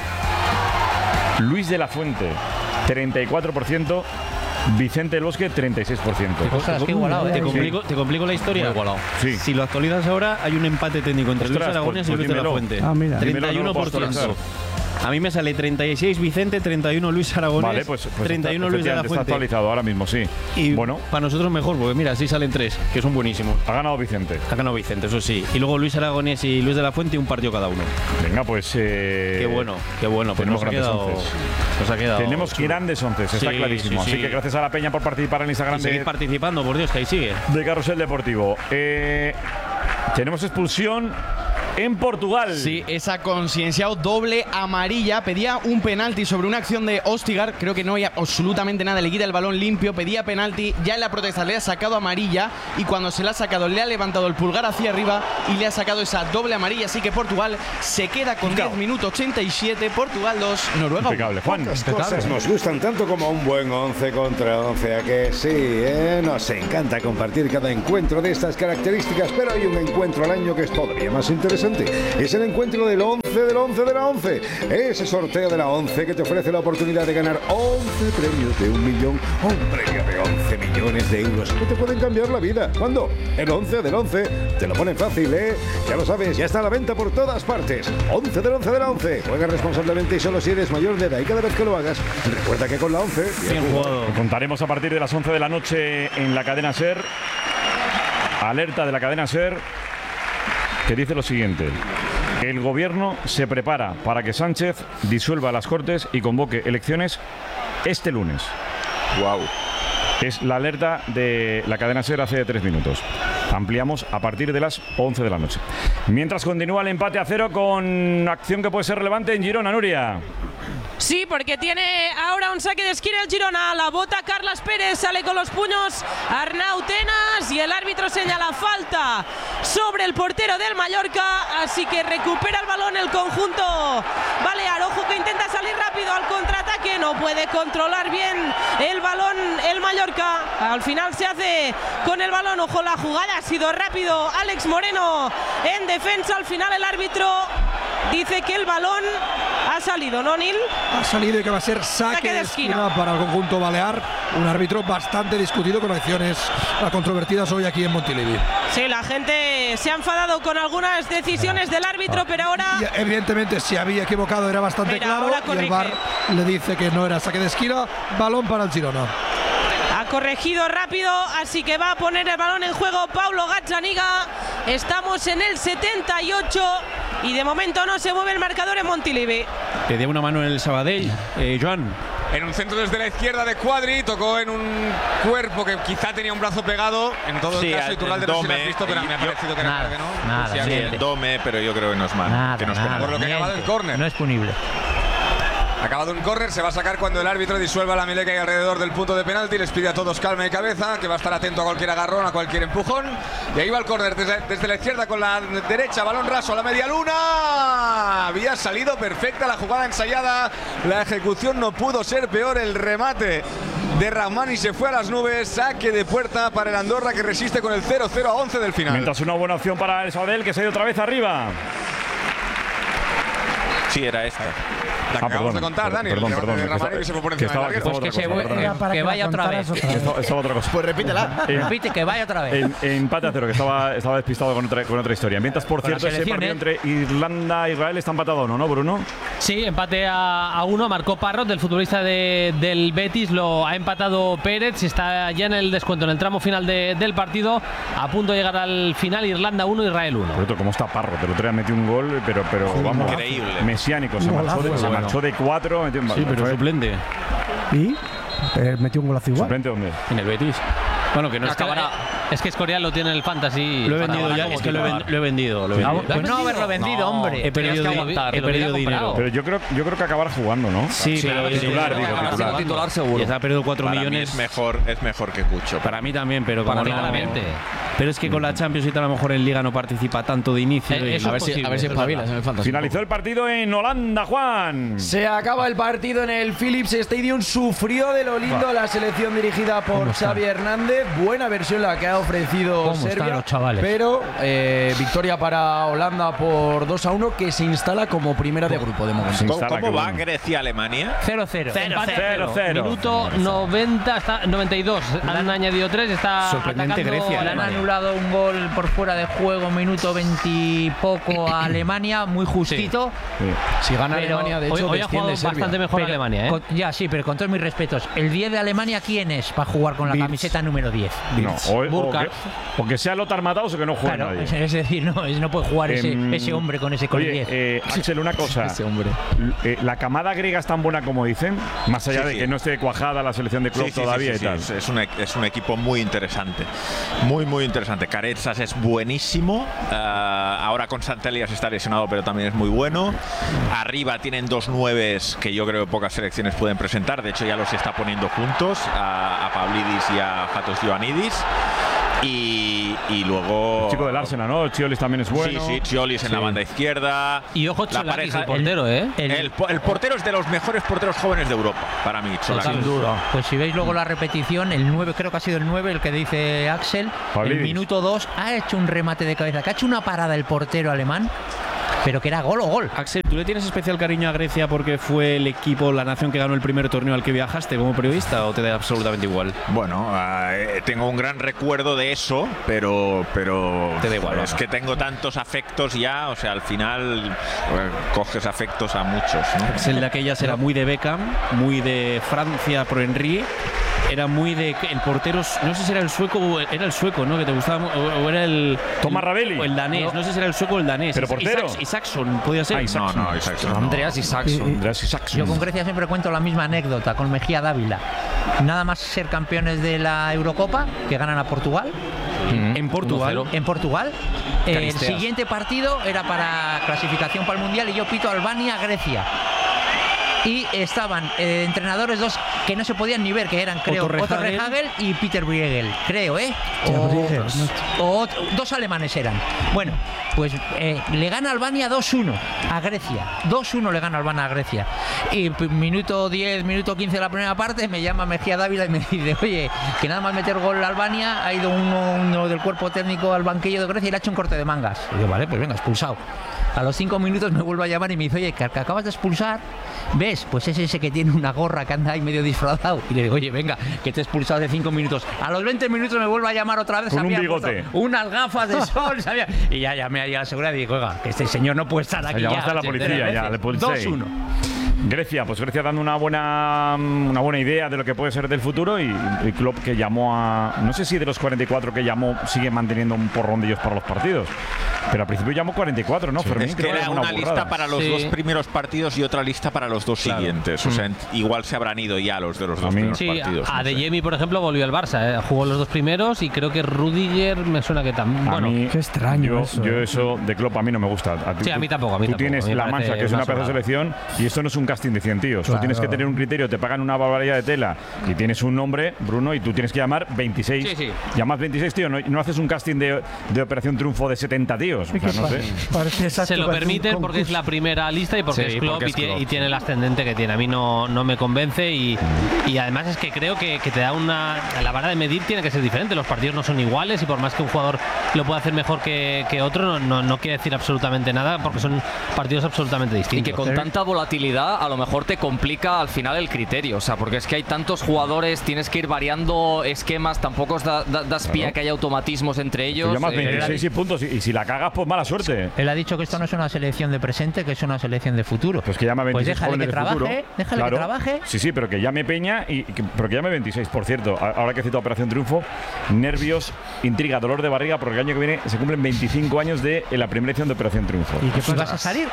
Luis de la Fuente, treinta y cuatro por ciento. Vicente del Bosque, treinta y seis por ciento.
Ostras, qué igualado,
¿Te
eh.
complico, ¿Te complico la historia?
Muy igualado.
Sí.
Si lo actualizas ahora, hay un empate técnico entre
Ostras,
Luis Aragonés
pues-
y Luis de la
pues
Fuente.
Ah, mira.
Dímelo,
treinta y uno por
no lo puedo
ciento. A mí me sale treinta y seis Vicente, treinta y uno Luis Aragonés,
Vale, pues, pues
treinta y uno
está,
Luis de la
está
Fuente.
actualizado ahora mismo, sí.
Y
bueno,
para nosotros mejor, porque mira, así salen tres, que son buenísimos.
Ha ganado Vicente.
Ha ganado Vicente, eso sí. Y luego Luis Aragonés y Luis de la Fuente, un partido cada uno.
Venga, pues. Eh,
qué bueno, qué bueno. Pues
tenemos
nos ha
grandes
quedado,
onces.
Nos ha quedado
Tenemos
chulo.
grandes onces, está
Sí,
clarísimo.
sí, sí.
Así que gracias a la Peña por participar en Instagram
Y seguid
de,
participando, por Dios, que ahí sigue.
de Carrusel Deportivo. Eh, tenemos expulsión en Portugal.
Sí, esa concienciado doble amarilla. Pedía un penalti sobre una acción de Ostigar. Creo que no hay absolutamente nada. Le quita el balón limpio. Pedía penalti. Ya en la protesta le ha sacado amarilla. Y cuando se la ha sacado, le ha levantado el pulgar hacia arriba. Y le ha sacado esa doble amarilla. Así que Portugal se queda con diez minutos ochenta y siete. Portugal dos, Noruega uno.
Impecable, Juan.
Las cosas nos gustan tanto como un buen once contra once. ¿A que sí? ¿eh? Nos encanta compartir cada encuentro de estas características. Pero hay un encuentro al año que es todavía más interesante. Es el encuentro del once del once de la once. Ese sorteo de la once que te ofrece la oportunidad de ganar once premios de un millón o un premio de once millones de euros que te pueden cambiar la vida. ¿Cuándo? El once del once. Te lo ponen fácil, ¿eh? Ya lo sabes, ya está a la venta por todas partes. once del once de la once. Juega responsablemente y solo si eres mayor de edad. Y cada vez que lo hagas, recuerda que con la once...
Bien jugado.
Lo contaremos a partir de las once de la noche en la cadena SER. Alerta de la cadena SER que dice lo siguiente: el gobierno se prepara para que Sánchez disuelva las Cortes y convoque elecciones este lunes.
Wow.
Es la alerta de la cadena SER hace tres minutos. Ampliamos a partir de las once de la noche. Mientras continúa el empate a cero con acción que puede ser relevante en Girona, Nuria.
Sí, porque tiene ahora un saque de esquina el Girona. La bota Carlas Pérez, sale con los puños Arnau Tenas y el árbitro señala falta sobre el portero del Mallorca. Así que recupera el balón el conjunto balear. Ojo que intenta salir rápido al contraataque. No puede controlar bien el balón el Mallorca. Al final se hace con el balón. Ojo, la jugada ha sido rápido. Alex Moreno en defensa. Al final el árbitro dice que el balón ha salido, ¿no, Nil?
Ha salido y que va a ser saque, saque de esquina. esquina para el conjunto balear. Un árbitro bastante discutido con acciones controvertidas hoy aquí en Montilivi.
Sí, la gente se ha enfadado con algunas decisiones del árbitro, pero ahora...
Y evidentemente, si había equivocado era bastante Mira, claro. Y el V A R le dice que no era saque de esquina. Balón para el Girona.
Ha corregido rápido, así que va a poner el balón en juego Paulo Gazzaniga. Estamos en el setenta y ocho y de momento no se mueve el marcador en Montilivi.
Le dio una mano en el Sabadell, eh, Joan.
En un centro desde la izquierda de Cuadri, tocó en un cuerpo que quizá tenía un brazo pegado. En todo
sí,
el caso, Iturralde no sé si lo has visto, pero me ha parecido que
nada,
era que no.
Nada,
pues
sí, el dome, pero yo creo que no es mal.
Nada,
que no es
nada,
por lo que ha acabado el córner.
No es punible.
Acabado un córner, se va a sacar cuando el árbitro disuelva la melé que hay alrededor del punto de penalti. Les pide a todos calma y cabeza, que va a estar atento a cualquier agarrón, a cualquier empujón. Y ahí va el córner desde, desde la izquierda con la derecha, balón raso a la media luna. Había salido perfecta la jugada ensayada. La ejecución no pudo ser peor, el remate de Rahmani se fue a las nubes. Saque de puerta para el Andorra, que resiste con el cero cero a once del final.
Mientras una buena opción para el Sabadell, que se ha ido otra vez arriba.
Sí, era esta.
La que
ah,
acabamos
perdón,
de contar, Dani.
Perdón, perdón.
De Rahmani, que se fue por encima
estaba,
de la
pues que, se,
cosa,
eh, que vaya otra vez.
Estaba otra cosa.
Pues repítela.
Eh,
Repite, que vaya otra vez.
En, empate a cero, que estaba, estaba despistado con otra, con otra historia. Mientras, por cierto, ese partido entre Irlanda e Israel está empatado, ¿no, ¿no, Bruno?
Sí, empate a, a uno. Marcó Parrot, del futbolista de, del Betis. Lo ha empatado Pérez. Está ya en el descuento, en el tramo final de, del partido. A punto de llegar al final. Irlanda uno, Israel uno.
Por cierto, ¿cómo está Parrot? El otro día metió un gol, pero, pero vamos,
increíble.
Mesiánico. Se marchó de, se marchó de cuatro. Metió,
sí, pero
fue,
suplente.
¿Y? Eh, metió un golazo igual.
¿Suplente dónde?
En el Betis. Bueno, que no es que,
es que Escorial lo tiene en el Fantasy.
Lo he vendido ya, es que lo he, ven, lo he vendido. Lo he vendido.
Pues no haberlo vendido, no, hombre.
He perdido, aguantar, he perdido dinero.
Pero yo creo, yo creo que acabar jugando, ¿no?
Sí, sí pero
titular, digo,
titular. titular seguro.
Y se ha perdido cuatro
Para
millones.
Mí es mejor, es mejor que Cucho.
Para mí también, pero como
Para
no,
mí
pero es que con la Champions y tal, a lo mejor en Liga no participa tanto de inicio.
Eh,
y
a, ver si, a ver si espabilas en el Fantasy.
Finalizó el partido en Holanda, Juan.
Se acaba el partido en el Philips Stadium. Sufrió de lo lindo bah. la selección dirigida por Xavi Hernández. Buena versión la que ha ofrecido Serbia.
Los chavales?
Pero eh, victoria para Holanda por dos a uno, que se instala como primera de grupo de momento.
¿Cómo, ¿cómo va Grecia-Alemania?
cero cero.
cero cero. Minuto noventa, hasta noventa y dos. Han añadido tres. Está
sorprendente Grecia.
Le han anulado anulado un gol por fuera de juego, minuto veinte poco a Alemania, muy justito.
Sí. Sí. Si gana pero Alemania, de hecho,
hoy, hoy ha jugado bastante mejor
pero,
Alemania, ¿eh?
Con, ya, sí, pero con todos mis respetos, ¿el diez de Alemania quién es para jugar con la
Birz.
camiseta número diez?
No, o, o, que, o que sea Lothar Matthaus o que no juegue
claro,
nadie.
Es, es decir, no, es, no puede jugar ese, eh, ese hombre con ese con
oye,
diez.
Eh, Axel, una cosa.
Ese hombre.
Eh, la camada griega es tan buena como dicen, más allá
Sí,
de
sí.
que no esté cuajada la selección de club
Sí, sí,
todavía
sí, sí,
y tal.
sí. Es, un, es un equipo muy interesante. Muy, muy interesante. Carezas es buenísimo. Uh, ahora con Santelias está lesionado, pero también es muy bueno. Arriba tienen dos nueves que yo creo que pocas selecciones pueden presentar. De hecho, ya los está poniendo juntos a, a Pavlidis y a Fatos Ioannidis. Y, y luego.
El chico del Arsenal, ¿no? Chiolis también es bueno.
Sí, sí, Chiolis en
Sí.
la banda izquierda.
Y ojo,
la
Cholakis,
pareja,
el portero, ¿eh?
El, el, el portero es de los mejores porteros jóvenes de Europa, para mí, Cholakis.
Sin duda. Pues si veis luego la repetición, el nueve, creo que ha sido el nueve, el que dice Axel,
Pavlidis.
el minuto dos ha hecho un remate de cabeza, que ha hecho una parada el portero alemán, pero que era gol o gol.
Axel, ¿tú le tienes especial cariño a Grecia porque fue el equipo, la nación que ganó el primer torneo al que viajaste como periodista, o te da absolutamente igual?
Bueno, uh, tengo un gran recuerdo de eso, pero, pero
te da igual.
Es
¿no?
que tengo tantos afectos ya, o sea, al final uh, coges afectos a muchos, ¿no?
Axel de aquellas era muy de Beckham, muy de Francia pro Henry. Era muy de el portero, no sé si era el sueco o era el sueco, ¿no? Que te gustaba, o, o era el
Thomas Ravelli
o el danés, no. no sé si era el sueco o el danés.
Pero portero.
Isaac, Isaacson, podía ser.
Ah, Isaacson.
No, no, Isaacson.
Andreas Isaacson.
Andreas Isaacson.
Yo con Grecia siempre cuento la misma anécdota con Mejía Dávila. Nada más ser campeones de la Eurocopa, que ganan a Portugal.
Mm-hmm. En Portugal.
En Portugal. El
Caristeas.
siguiente partido era para clasificación para el Mundial y yo pito Albania-Grecia. Y estaban eh, entrenadores dos que no se podían ni ver, que eran, creo,
Otto
Otto
Rehhagel.
Rehhagel y Peter Briegel, creo, ¿eh?
Ya,
O,
Briegel, no.
o otro- dos alemanes eran. Bueno, pues eh, le gana Albania dos uno a Grecia. dos uno le gana Albania a Grecia. Y p- minuto diez, minuto quince de la primera parte me llama Mejía Dávila y me dice, oye, que nada más meter gol a Albania, ha ido uno, uno del cuerpo técnico al banquillo de Grecia y le ha hecho un corte de mangas. Y yo, vale, pues venga, expulsado. A los cinco minutos me vuelve a llamar y me dice, oye, que, que acabas de expulsar, ¿ves? Pues es ese que tiene una gorra que anda ahí medio disfrazado. Y le digo, oye, venga, que te he expulsado de cinco minutos. A los veinte minutos me vuelve a llamar otra vez.
Con un
había
bigote.
puesto Unas gafas de sol, sabía. Y ya llamé ahí a la seguridad y digo, oiga, que este señor no puede estar aquí.
Llamaste
ya,
a la policía, ya, le policía.
dos uno.
Grecia, pues Grecia dando una buena una buena idea de lo que puede ser del futuro y el club que llamó a, no sé si de los cuarenta y cuatro que llamó sigue manteniendo un porrón de ellos para los partidos, pero al principio llamó cuarenta y cuatro, ¿no? Fermín,
Es que
creo
era
es
una,
una
lista
burrada.
para los
Sí.
dos primeros partidos y otra lista para los dos
Claro.
siguientes. O sea, igual se habrán ido ya los de los
A
dos
mí-
primeros
Sí,
partidos.
a
no sé.
Adeyemi, por ejemplo, volvió al Barça. ¿eh? Jugó los dos primeros y creo que Rudiger me suena que también.
A
Bueno,
mí,
qué extraño
yo,
eso,
yo
eh.
eso de Klopp a mí no me gusta. A ti-
Sí, a mí
tú-
tampoco, a mí
Tú
tampoco.
tienes
A mí me
La
parece
Mancha, que es
una
una pedazo de
sobrada.
selección, y esto no es un casting de cien tíos. Tú
Claro.
tienes que tener un criterio, te pagan una barbaridad de tela y tienes un nombre, Bruno, y tú tienes que llamar veintiséis.
Sí, sí.
Llamas veintiséis, tío, no, no haces un casting de, de Operación Triunfo de setenta tíos. O sea, no sé.
Parece exacto,
se lo
parece un
permiten porque es
concurso.
la primera lista y porque
Sí,
es Klopp
porque es
y, tiene,
Klopp,
y tiene el ascendente que tiene. A mí no, no me convence y, y además es que creo que, que te da una... La vara de medir tiene que ser diferente. Los partidos no son iguales y por más que un jugador lo pueda hacer mejor que, que otro, no, no, no quiere decir absolutamente nada porque son partidos absolutamente
Y
distintos.
que con tanta volatilidad a lo mejor te complica al final el criterio, o sea, porque es que hay tantos jugadores, tienes que ir variando esquemas, tampoco os da, da- das pie a que haya automatismos entre ellos.
Tú llamas
eh,
veintiséis y puntos y, y si la cagas, pues mala suerte.
Él ha dicho que esto no es una selección de presente, que es una selección de futuro.
Pues que llama
Pues
veintiséis
déjale
jóvenes
que
de futuro.
trabaje, déjale
Claro.
que trabaje.
Sí, sí, pero que llame Peña y que, pero que llame veintiséis, por cierto. A- Ahora que he citado Operación Triunfo, nervios, intriga, dolor de barriga, porque el año que viene se cumplen veinticinco años de la primera edición de Operación Triunfo.
¿Y qué vas a salir?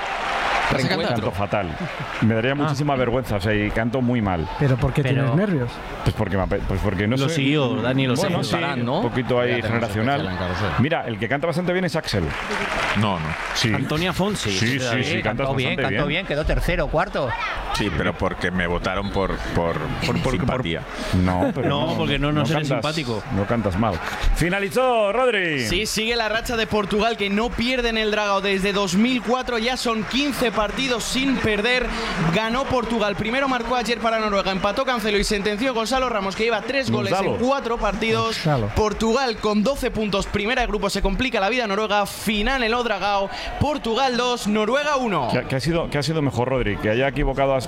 Canto fatal. Me daría muchísima vergüenza, o sea, y canto muy mal.
¿Pero por qué
Pero-
tienes nervios?
Pues porque, me ape- pues porque no
Lo
sé.
siguió, Dani, lo
bueno, sí,
juntarán, ¿no?
un poquito ahí
Ya tenemos
generacional.
especial en Carrusel.
Mira, el que canta bastante bien es Axel.
No, no.
Sí.
Antonia Fonsi.
Sí, sí, sí, cantas
cantó bien,
bastante
cantó bien, quedó tercero, cuarto.
Sí, pero porque me votaron por, por, por,
por-
simpatía.
No, pero
No, porque no nos eres
cantas-
simpático.
No cantas mal. Finalizó, Rodri.
Sí, sigue la racha de Portugal que no pierde en el Dragao desde dos mil cuatro, ya son quince partidos sin perder. Ganó Portugal, primero marcó ayer para Noruega, empató Cancelo y sentenció Gonzalo Ramos, que lleva tres goles
Gonzalo.
en cuatro partidos.
Gonzalo.
Portugal con doce puntos, primera de grupo, se complica la vida. Noruega, final en el Dragao. Portugal dos, Noruega uno.
¿Qué, qué ha sido, ¿Qué ha sido mejor, Rodri? ¿Que haya equivocado a,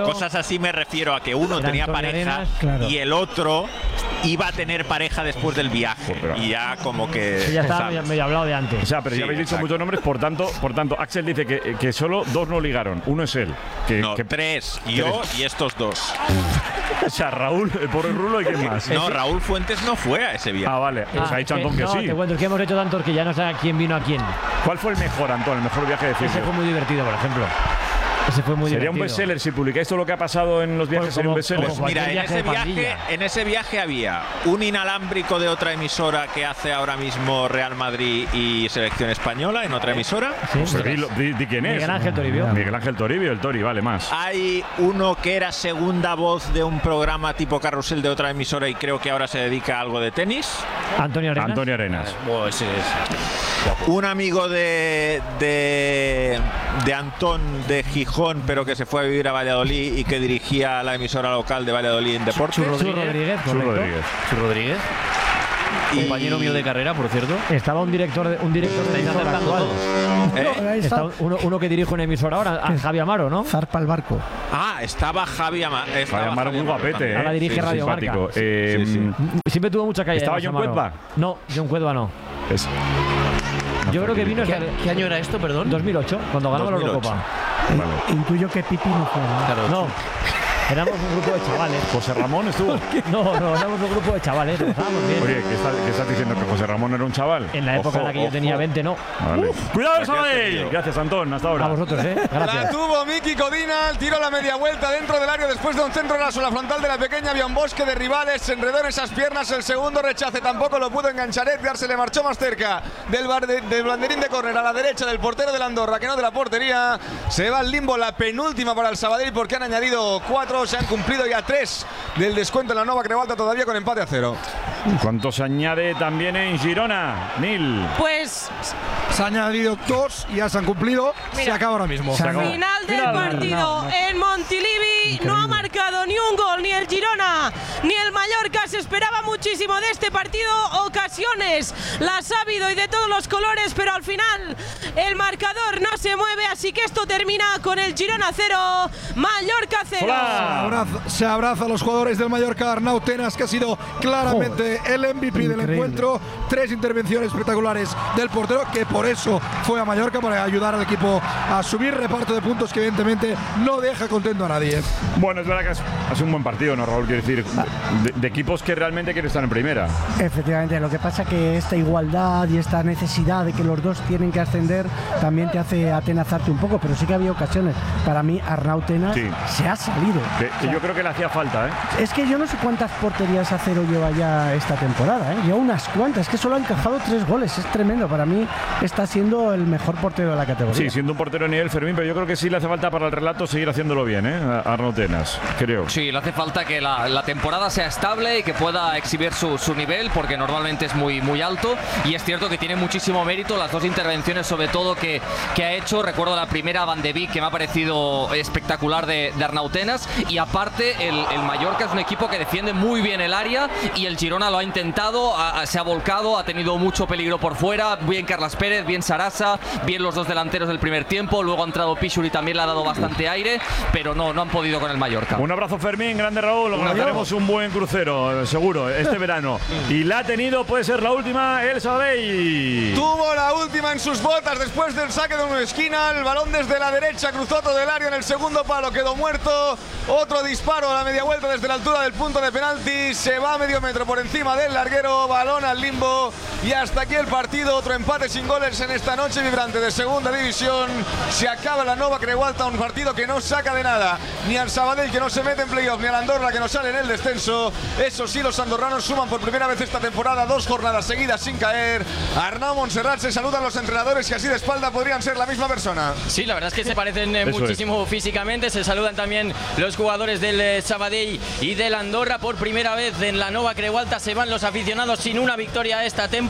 cosas así me refiero a que uno
Era
tenía
Antonio
pareja
Arenas,
claro.
y el otro iba a tener pareja después del viaje. Y ya como que...
Sí, ya estaba medio, medio hablado de antes.
O sea, pero
Sí,
ya habéis dicho
exacto.
muchos nombres, por tanto, por tanto, Axel dice que, que solo dos no ligaron. Uno es él. Que,
No,
que-
tres. Yo y estos dos.
O sea, Raúl, el pobre Rulo y quién más.
No, Raúl Fuentes no fue a ese viaje.
Ah, vale. Pues
Ah,
ha dicho
que-
Antón que
no,
sí.
te cuento, es que hemos hecho tantos que ya no sé quién vino a quién.
¿Cuál fue el mejor, Antón? El mejor viaje de
Ese
Silvio.
fue muy divertido, por ejemplo. Ese fue muy
Sería un
divertido.
bestseller si publicáis todo lo que ha pasado en los viajes.
Pues
Sería un
como-
bestseller.
como
Mira, en
viaje
ese,
de
viaje,
pandilla.
en ese viaje había un inalámbrico de otra emisora que hace ahora mismo Real Madrid y Selección Española en otra emisora.
Pues dilo- di, di quién es.
Miguel Ángel Toribio.
Miguel Ángel Toribio, el Tori, vale, más.
Hay uno que era segunda voz de un programa tipo Carrusel de otra emisora y creo que ahora se dedica a algo de tenis.
Antonio Arenas.
Antonio Arenas.
Un amigo de, de, de Antón de Gijón, pero que se fue a vivir a Valladolid y que dirigía la emisora local de Valladolid en Deportes.
Chu Rodríguez,
Chu
correcto.
Rodríguez.
Chu Rodríguez. Compañero mío de carrera, por cierto.
Estaba un director de, un director de emisora
acertando
actual.
¿Eh?
Ahí
Está
está.
uno, uno que dirige una emisora ahora, a Javi Amaro, ¿no?
Zarpa el barco.
Ah, estaba Javi Ama- estaba
Javi Amaro muy guapete,
también.
¿eh?
Ahora dirige
Sí,
Radio Marca.
simpático. Eh,
Sí, sí.
Siempre tuvo mucha calle.
¿Estaba
además,
John
Amaro.
Cuedva?
No, John Cuedva no.
es-
Yo creo que vino
¿Qué,
hasta
qué año era esto, perdón?
dos mil ocho, cuando ganó la
dos mil ocho.
Eurocopa.
Vale.
Intuyo que Pipi no fue, ¿no?
Claro.
No, éramos un grupo de chavales.
José Ramón estuvo.
No, no, éramos un grupo de chavales. Empezábamos bien.
Oye, ¿qué estás, qué estás diciendo? ¿Que José Ramón era un chaval?
En la época en la que yo
ojo.
tenía veinte, no.
Vale. ¡Cuidado,
¿qué has
Sabadell!
tenido?
Gracias, Antón. Hasta ahora.
A vosotros, ¿eh?
La
Gracias.
tuvo Miki Codina, el tiro a la media vuelta dentro del área después de un centro raso. La frontal de la pequeña había un bosque de rivales, se enredó en esas piernas. El segundo rechace tampoco lo pudo enganchar. Edgar se le marchó más cerca del, bar de- del banderín de córner a la derecha del portero de Andorra, que no de la portería. Se va al limbo la penúltima para el Sabadell porque han añadido cuatro, se han cumplido ya tres del descuento en la Nova Creualta, todavía con empate a cero.
¿Cuánto se añade también en Girona? Nil.
Pues
Se han añadido dos y ya se han cumplido. Se
Mira.
acaba ahora mismo.
Se acabó.
final del
Final.
partido
No, no.
en Montilivi. No ha marcado ni un gol, ni el Girona, ni el Mallorca. Se esperaba muchísimo de este partido. Ocasiones las ha habido y de todos los colores, pero al final el marcador no se mueve. Así que esto termina con el Girona cero, Mallorca cero.
Se abraza, se abraza a los jugadores del Mallorca. Arnau Tenas, que ha sido claramente el M V P del
Increíble.
encuentro. Tres intervenciones espectaculares del portero, que por eso fue a Mallorca, para ayudar al equipo a subir. Reparto de puntos que evidentemente no deja contento a nadie.
Bueno, es verdad que ha ha sido un buen partido, ¿no, Raúl? Quiero decir, de, de equipos que realmente quieren estar en primera.
Efectivamente, lo que pasa que esta igualdad y esta necesidad de que los dos tienen que ascender también te hace atenazarte un poco, pero sí que había ocasiones. Para mí, Arnau Tenas
Sí.
se ha salido.
Que,
O
que
sea,
yo creo que le hacía falta, ¿eh?
es que yo no sé cuántas porterías a cero lleva ya esta temporada, ¿eh? Lleva unas cuantas, es que solo ha encajado tres goles, es tremendo. Para mí está siendo el mejor portero de la categoría.
Sí, siendo un portero de nivel, Fermín, pero yo creo que sí le hace falta para el relato seguir haciéndolo bien, ¿eh? A Arnau Tenas, creo.
Sí, le hace falta que la, la temporada sea estable y que pueda exhibir su, su nivel, porque normalmente es muy, muy alto. Y es cierto que tiene muchísimo mérito las dos intervenciones, sobre todo que, que ha hecho. Recuerdo la primera Van de Beek, que me ha parecido espectacular, de, de Arnau Tenas. Y aparte, el, el Mallorca es un equipo que defiende muy bien el área y el Girona lo ha intentado, ha- se ha volcado, ha tenido mucho peligro por fuera. Bien Carlas Pérez, bien Sarasa, bien los dos delanteros del primer tiempo. Luego ha entrado Pichur y también le ha dado bastante aire, pero no, no han podido con el Mallorca.
Un abrazo, Fermín, grande Raúl. Organizaremos un buen crucero, seguro, este verano. Y la ha tenido, puede ser la última, el Sabadell.
Tuvo la última en sus botas después del saque de una esquina. El balón desde la derecha cruzó todo el área en el segundo palo, quedó muerto. Otro disparo a la media vuelta desde la altura del punto de penalti. Se va a medio metro por encima del larguero. Balón al limbo. Y hasta aquí el partido. Otro empate sin goles en esta noche vibrante de segunda división. Se acaba la Nova Creualta, un partido que no saca de nada ni al Sabadell, que no se mete en playoff, ni al Andorra, que no sale en el descenso. Eso sí, los andorranos suman por primera vez esta temporada dos jornadas seguidas sin caer. Arnau Montserrat, se saludan los entrenadores que así de espalda podrían ser la misma persona.
Sí, la verdad es que se parecen eh,
Eso
muchísimo físicamente. Se saludan también los jugadores del eh, Sabadell y del Andorra. Por primera vez en la Nova Creualta se van los aficionados sin una victoria esta temporada.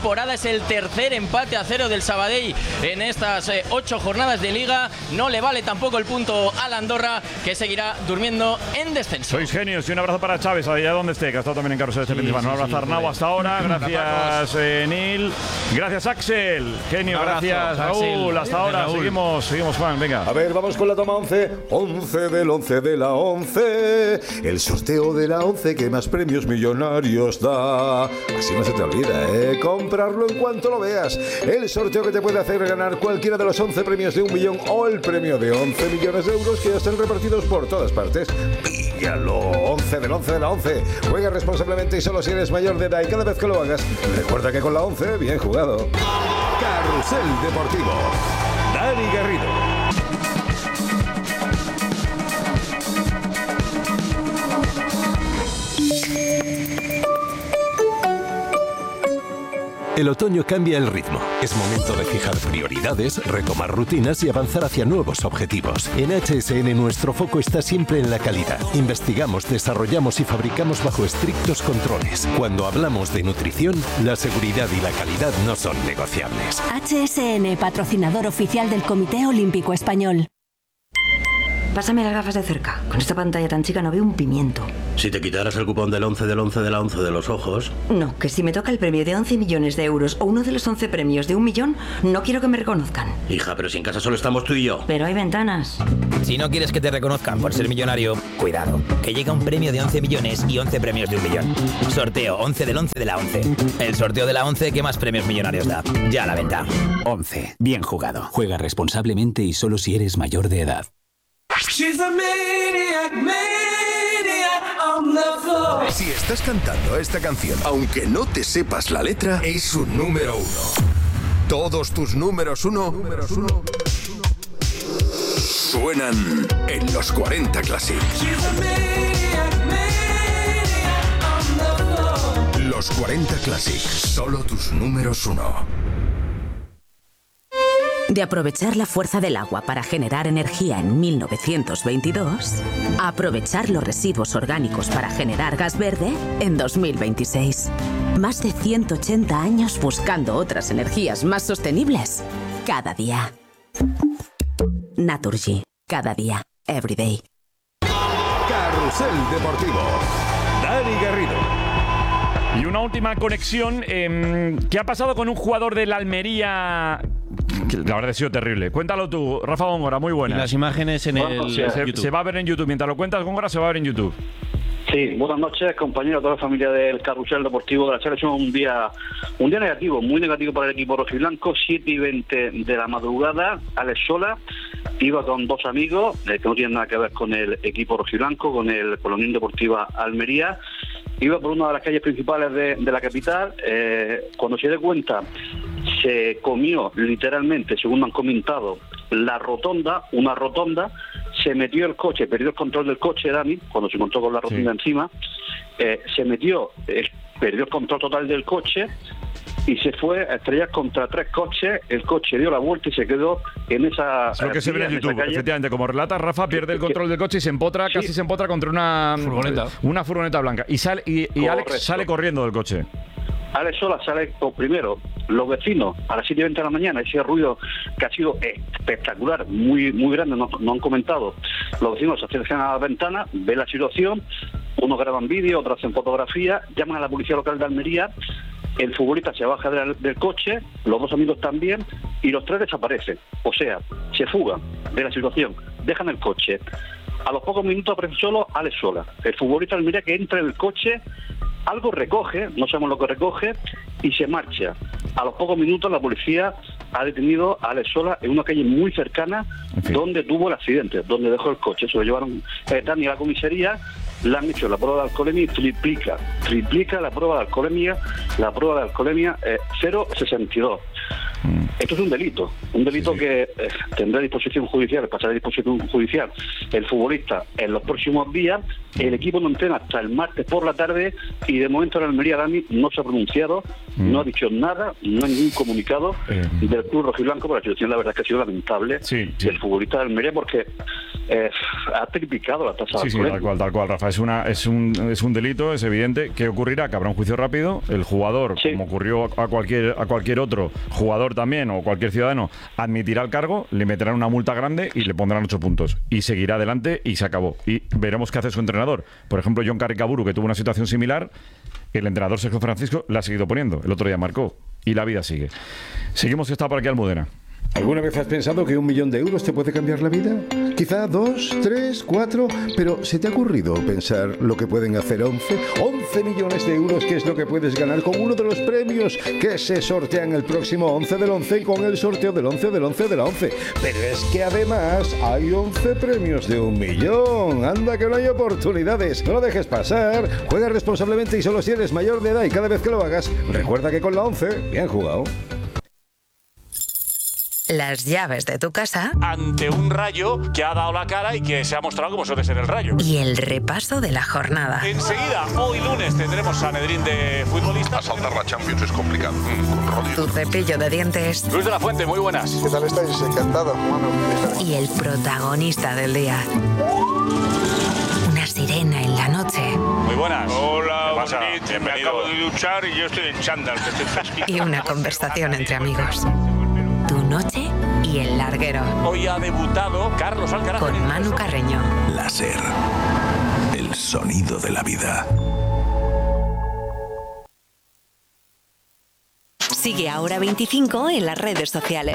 temporada. Es el tercer empate a cero del Sabadell en estas eh, ocho jornadas de Liga. No le vale tampoco el punto al Andorra, que seguirá durmiendo en descenso.
Sois genios y un abrazo para Chávez, allá donde esté, que ha estado también en Carrusel este fin de semana. Un abrazo a Arnau hasta ahora. Gracias, eh, Neil. Gracias, Axel. Genio,
abrazo,
gracias, Raúl. Hasta ahora.
Raúl.
Seguimos, seguimos, Juan. Venga.
A ver, vamos con la toma once. once del once de la once. El sorteo de la once que más premios millonarios da. Así no se te olvida, ¿eh? Comprarlo en cuanto lo veas. El sorteo que te puede hacer ganar cualquiera de los once premios de un millón o el premio de once millones de euros que ya están repartidos por todas partes. Píllalo. once del once de la once. Juega responsablemente y solo si eres mayor de edad, y cada vez que lo hagas, recuerda que con la once, bien jugado. Carrusel Deportivo. Dani Garrido.
El otoño cambia el ritmo. Es momento de fijar prioridades, retomar rutinas y avanzar hacia nuevos objetivos. En H S N nuestro foco está siempre en la calidad. Investigamos, desarrollamos y fabricamos bajo estrictos controles. Cuando hablamos de nutrición, la seguridad y la calidad no son negociables.
H S N, patrocinador oficial del Comité Olímpico Español.
Pásame las gafas de cerca. Con esta pantalla tan chica no veo un pimiento.
Si te quitaras el cupón del once del once de la once de los ojos...
No, que si me toca el premio de once millones de euros o uno de los once premios de un millón, no quiero que me reconozcan.
Hija, pero si en casa solo estamos tú y yo.
Pero hay ventanas.
Si no quieres que te reconozcan por ser millonario, cuidado, que llega un premio de once millones y once premios de un millón. Sorteo once del once de la once. El sorteo de la once que más premios millonarios da. Ya a la venta.
once. Bien jugado. Juega responsablemente y solo si eres mayor de edad.
She's a maniac, maniac on the floor.
Si estás cantando esta canción, aunque no te sepas la letra, es un número uno. Todos tus números uno, números uno suenan en los cuarenta Classic.
She's a maniac, maniac on the floor.
Los cuarenta Classic, solo tus números uno.
De aprovechar la fuerza del agua para generar energía en mil novecientos veintidós, a aprovechar los residuos orgánicos para generar gas verde en dos mil veintiséis. Más de ciento ochenta años buscando otras energías más sostenibles cada día. Naturgy, cada día, every day.
Carrusel Deportivo. Dani Garrido.
Y una última conexión. Eh, ¿Qué ha pasado con un jugador del Almería? Que la verdad ha sido terrible. Cuéntalo tú, Rafa Góngora, muy buena.
Y las imágenes en el
se, se, se va a ver en YouTube. Mientras lo cuentas, Góngora, se va a ver en YouTube.
Sí, buenas noches, compañeros, toda la familia del Carrusel Deportivo de la Selección. Un día, un día negativo, muy negativo para el equipo rojiblanco. siete y veinte de la madrugada, Alex Sola iba con dos amigos eh, que no tienen nada que ver con el equipo rojiblanco, con el con la Unión Deportiva Almería. Iba por una de las calles principales de, de la capital. Eh, cuando se dio cuenta, se comió literalmente, según me han comentado, la rotonda, una rotonda. Se metió el coche, perdió el control del coche, Dani, cuando se encontró con la rotonda sí. encima. Eh, se metió, eh, perdió el control total del coche y se fue a estrellar contra tres coches. El coche dio la vuelta y se quedó en esa.
Es lo que se ve en YouTube, efectivamente. Como relata Rafa, pierde el control del coche y se empotra, sí. casi se empotra contra una furgoneta, una furgoneta blanca. Y, sale, y, y Alex sale corriendo del coche.
Alex Sola sale primero, los vecinos a las siete y veinte de la mañana, ese ruido que ha sido espectacular, muy muy grande, no, no han comentado. Los vecinos se acercan a la ventana, ven la situación, unos graban vídeo, otros hacen fotografía, llaman a la policía local de Almería, el futbolista se baja del, del coche, los dos amigos también, y los tres desaparecen. O sea, se fugan de la situación, dejan el coche. A los pocos minutos aparece solo Alex Sola, el futbolista de Almería, que entra en el coche. Algo recoge, no sabemos lo que recoge, y se marcha. A los pocos minutos la policía ha detenido a Alex Sola en una calle muy cercana, en fin, donde tuvo el accidente, donde dejó el coche. Se lo llevaron eh, Dani a la comisaría, le han hecho la prueba de alcoholemia y triplica, triplica la prueba de alcoholemia, la prueba de alcoholemia eh, cero coma sesenta y dos. Mm. Esto es un delito, un delito sí, sí. que eh, tendrá disposición judicial, pasará a disposición judicial el futbolista en los próximos días. El equipo no entrena hasta el martes por la tarde y de momento en Almería Dani no se ha pronunciado, mm. no ha dicho nada, no hay ningún comunicado eh. del club rojiblanco, pero la situación la verdad es que ha sido lamentable sí, sí. del futbolista de Almería, porque eh, ha triplicado la tasa de
Sí, sí,
alcoholemia.
tal cual, tal cual, Rafa. Es, una, es, un, es un delito, es evidente. ¿Qué ocurrirá? Que habrá un juicio rápido. El jugador, como ocurrió a cualquier, a cualquier otro jugador también o cualquier ciudadano, admitirá el cargo, le meterán una multa grande y le pondrán ocho puntos. Y seguirá adelante y se acabó. Y veremos qué hace su entrenador. Por ejemplo, John Carricaburu, que tuvo una situación similar, el entrenador Sergio Francisco la ha seguido poniendo. El otro día marcó. Y la vida sigue. Seguimos, que está por aquí Almudena.
¿Alguna vez has pensado que un millón de euros te puede cambiar la vida? Quizá dos, tres, cuatro, pero ¿se te ha ocurrido pensar lo que pueden hacer once? once millones de euros, que es lo que puedes ganar con uno de los premios que se sortean el próximo once del once con el sorteo del once del once de la once. Pero es que además hay once premios de un millón. Anda que no hay oportunidades. No lo dejes pasar. Juega responsablemente y solo si eres mayor de edad, y cada vez que lo hagas, recuerda que con la once, bien jugado.
Las llaves de tu casa
ante un Rayo que ha dado la cara y que se ha mostrado como suele ser el Rayo.
y el repaso de la jornada.
Enseguida, hoy lunes, tendremos Sanedrín de futbolistas.
Saltar la Champions es complicado. Mm, con rodillas.
Tu cepillo de dientes
Luis de la Fuente, muy buenas.
¿Qué tal estáis? Encantado. Bueno,
y el protagonista del día. Una sirena en la noche
Muy buenas.
Hola,
pasa?
bonito. Me
Bienvenido.
acabo de duchar y yo estoy en chándal, que estoy fresquito.
y una conversación entre amigos. Tu noche y el larguero.
Hoy ha debutado Carlos Alcaraz.
Con Manu Carreño.
Láser. El sonido de la vida.
Sigue Ahora veinticinco en las redes sociales.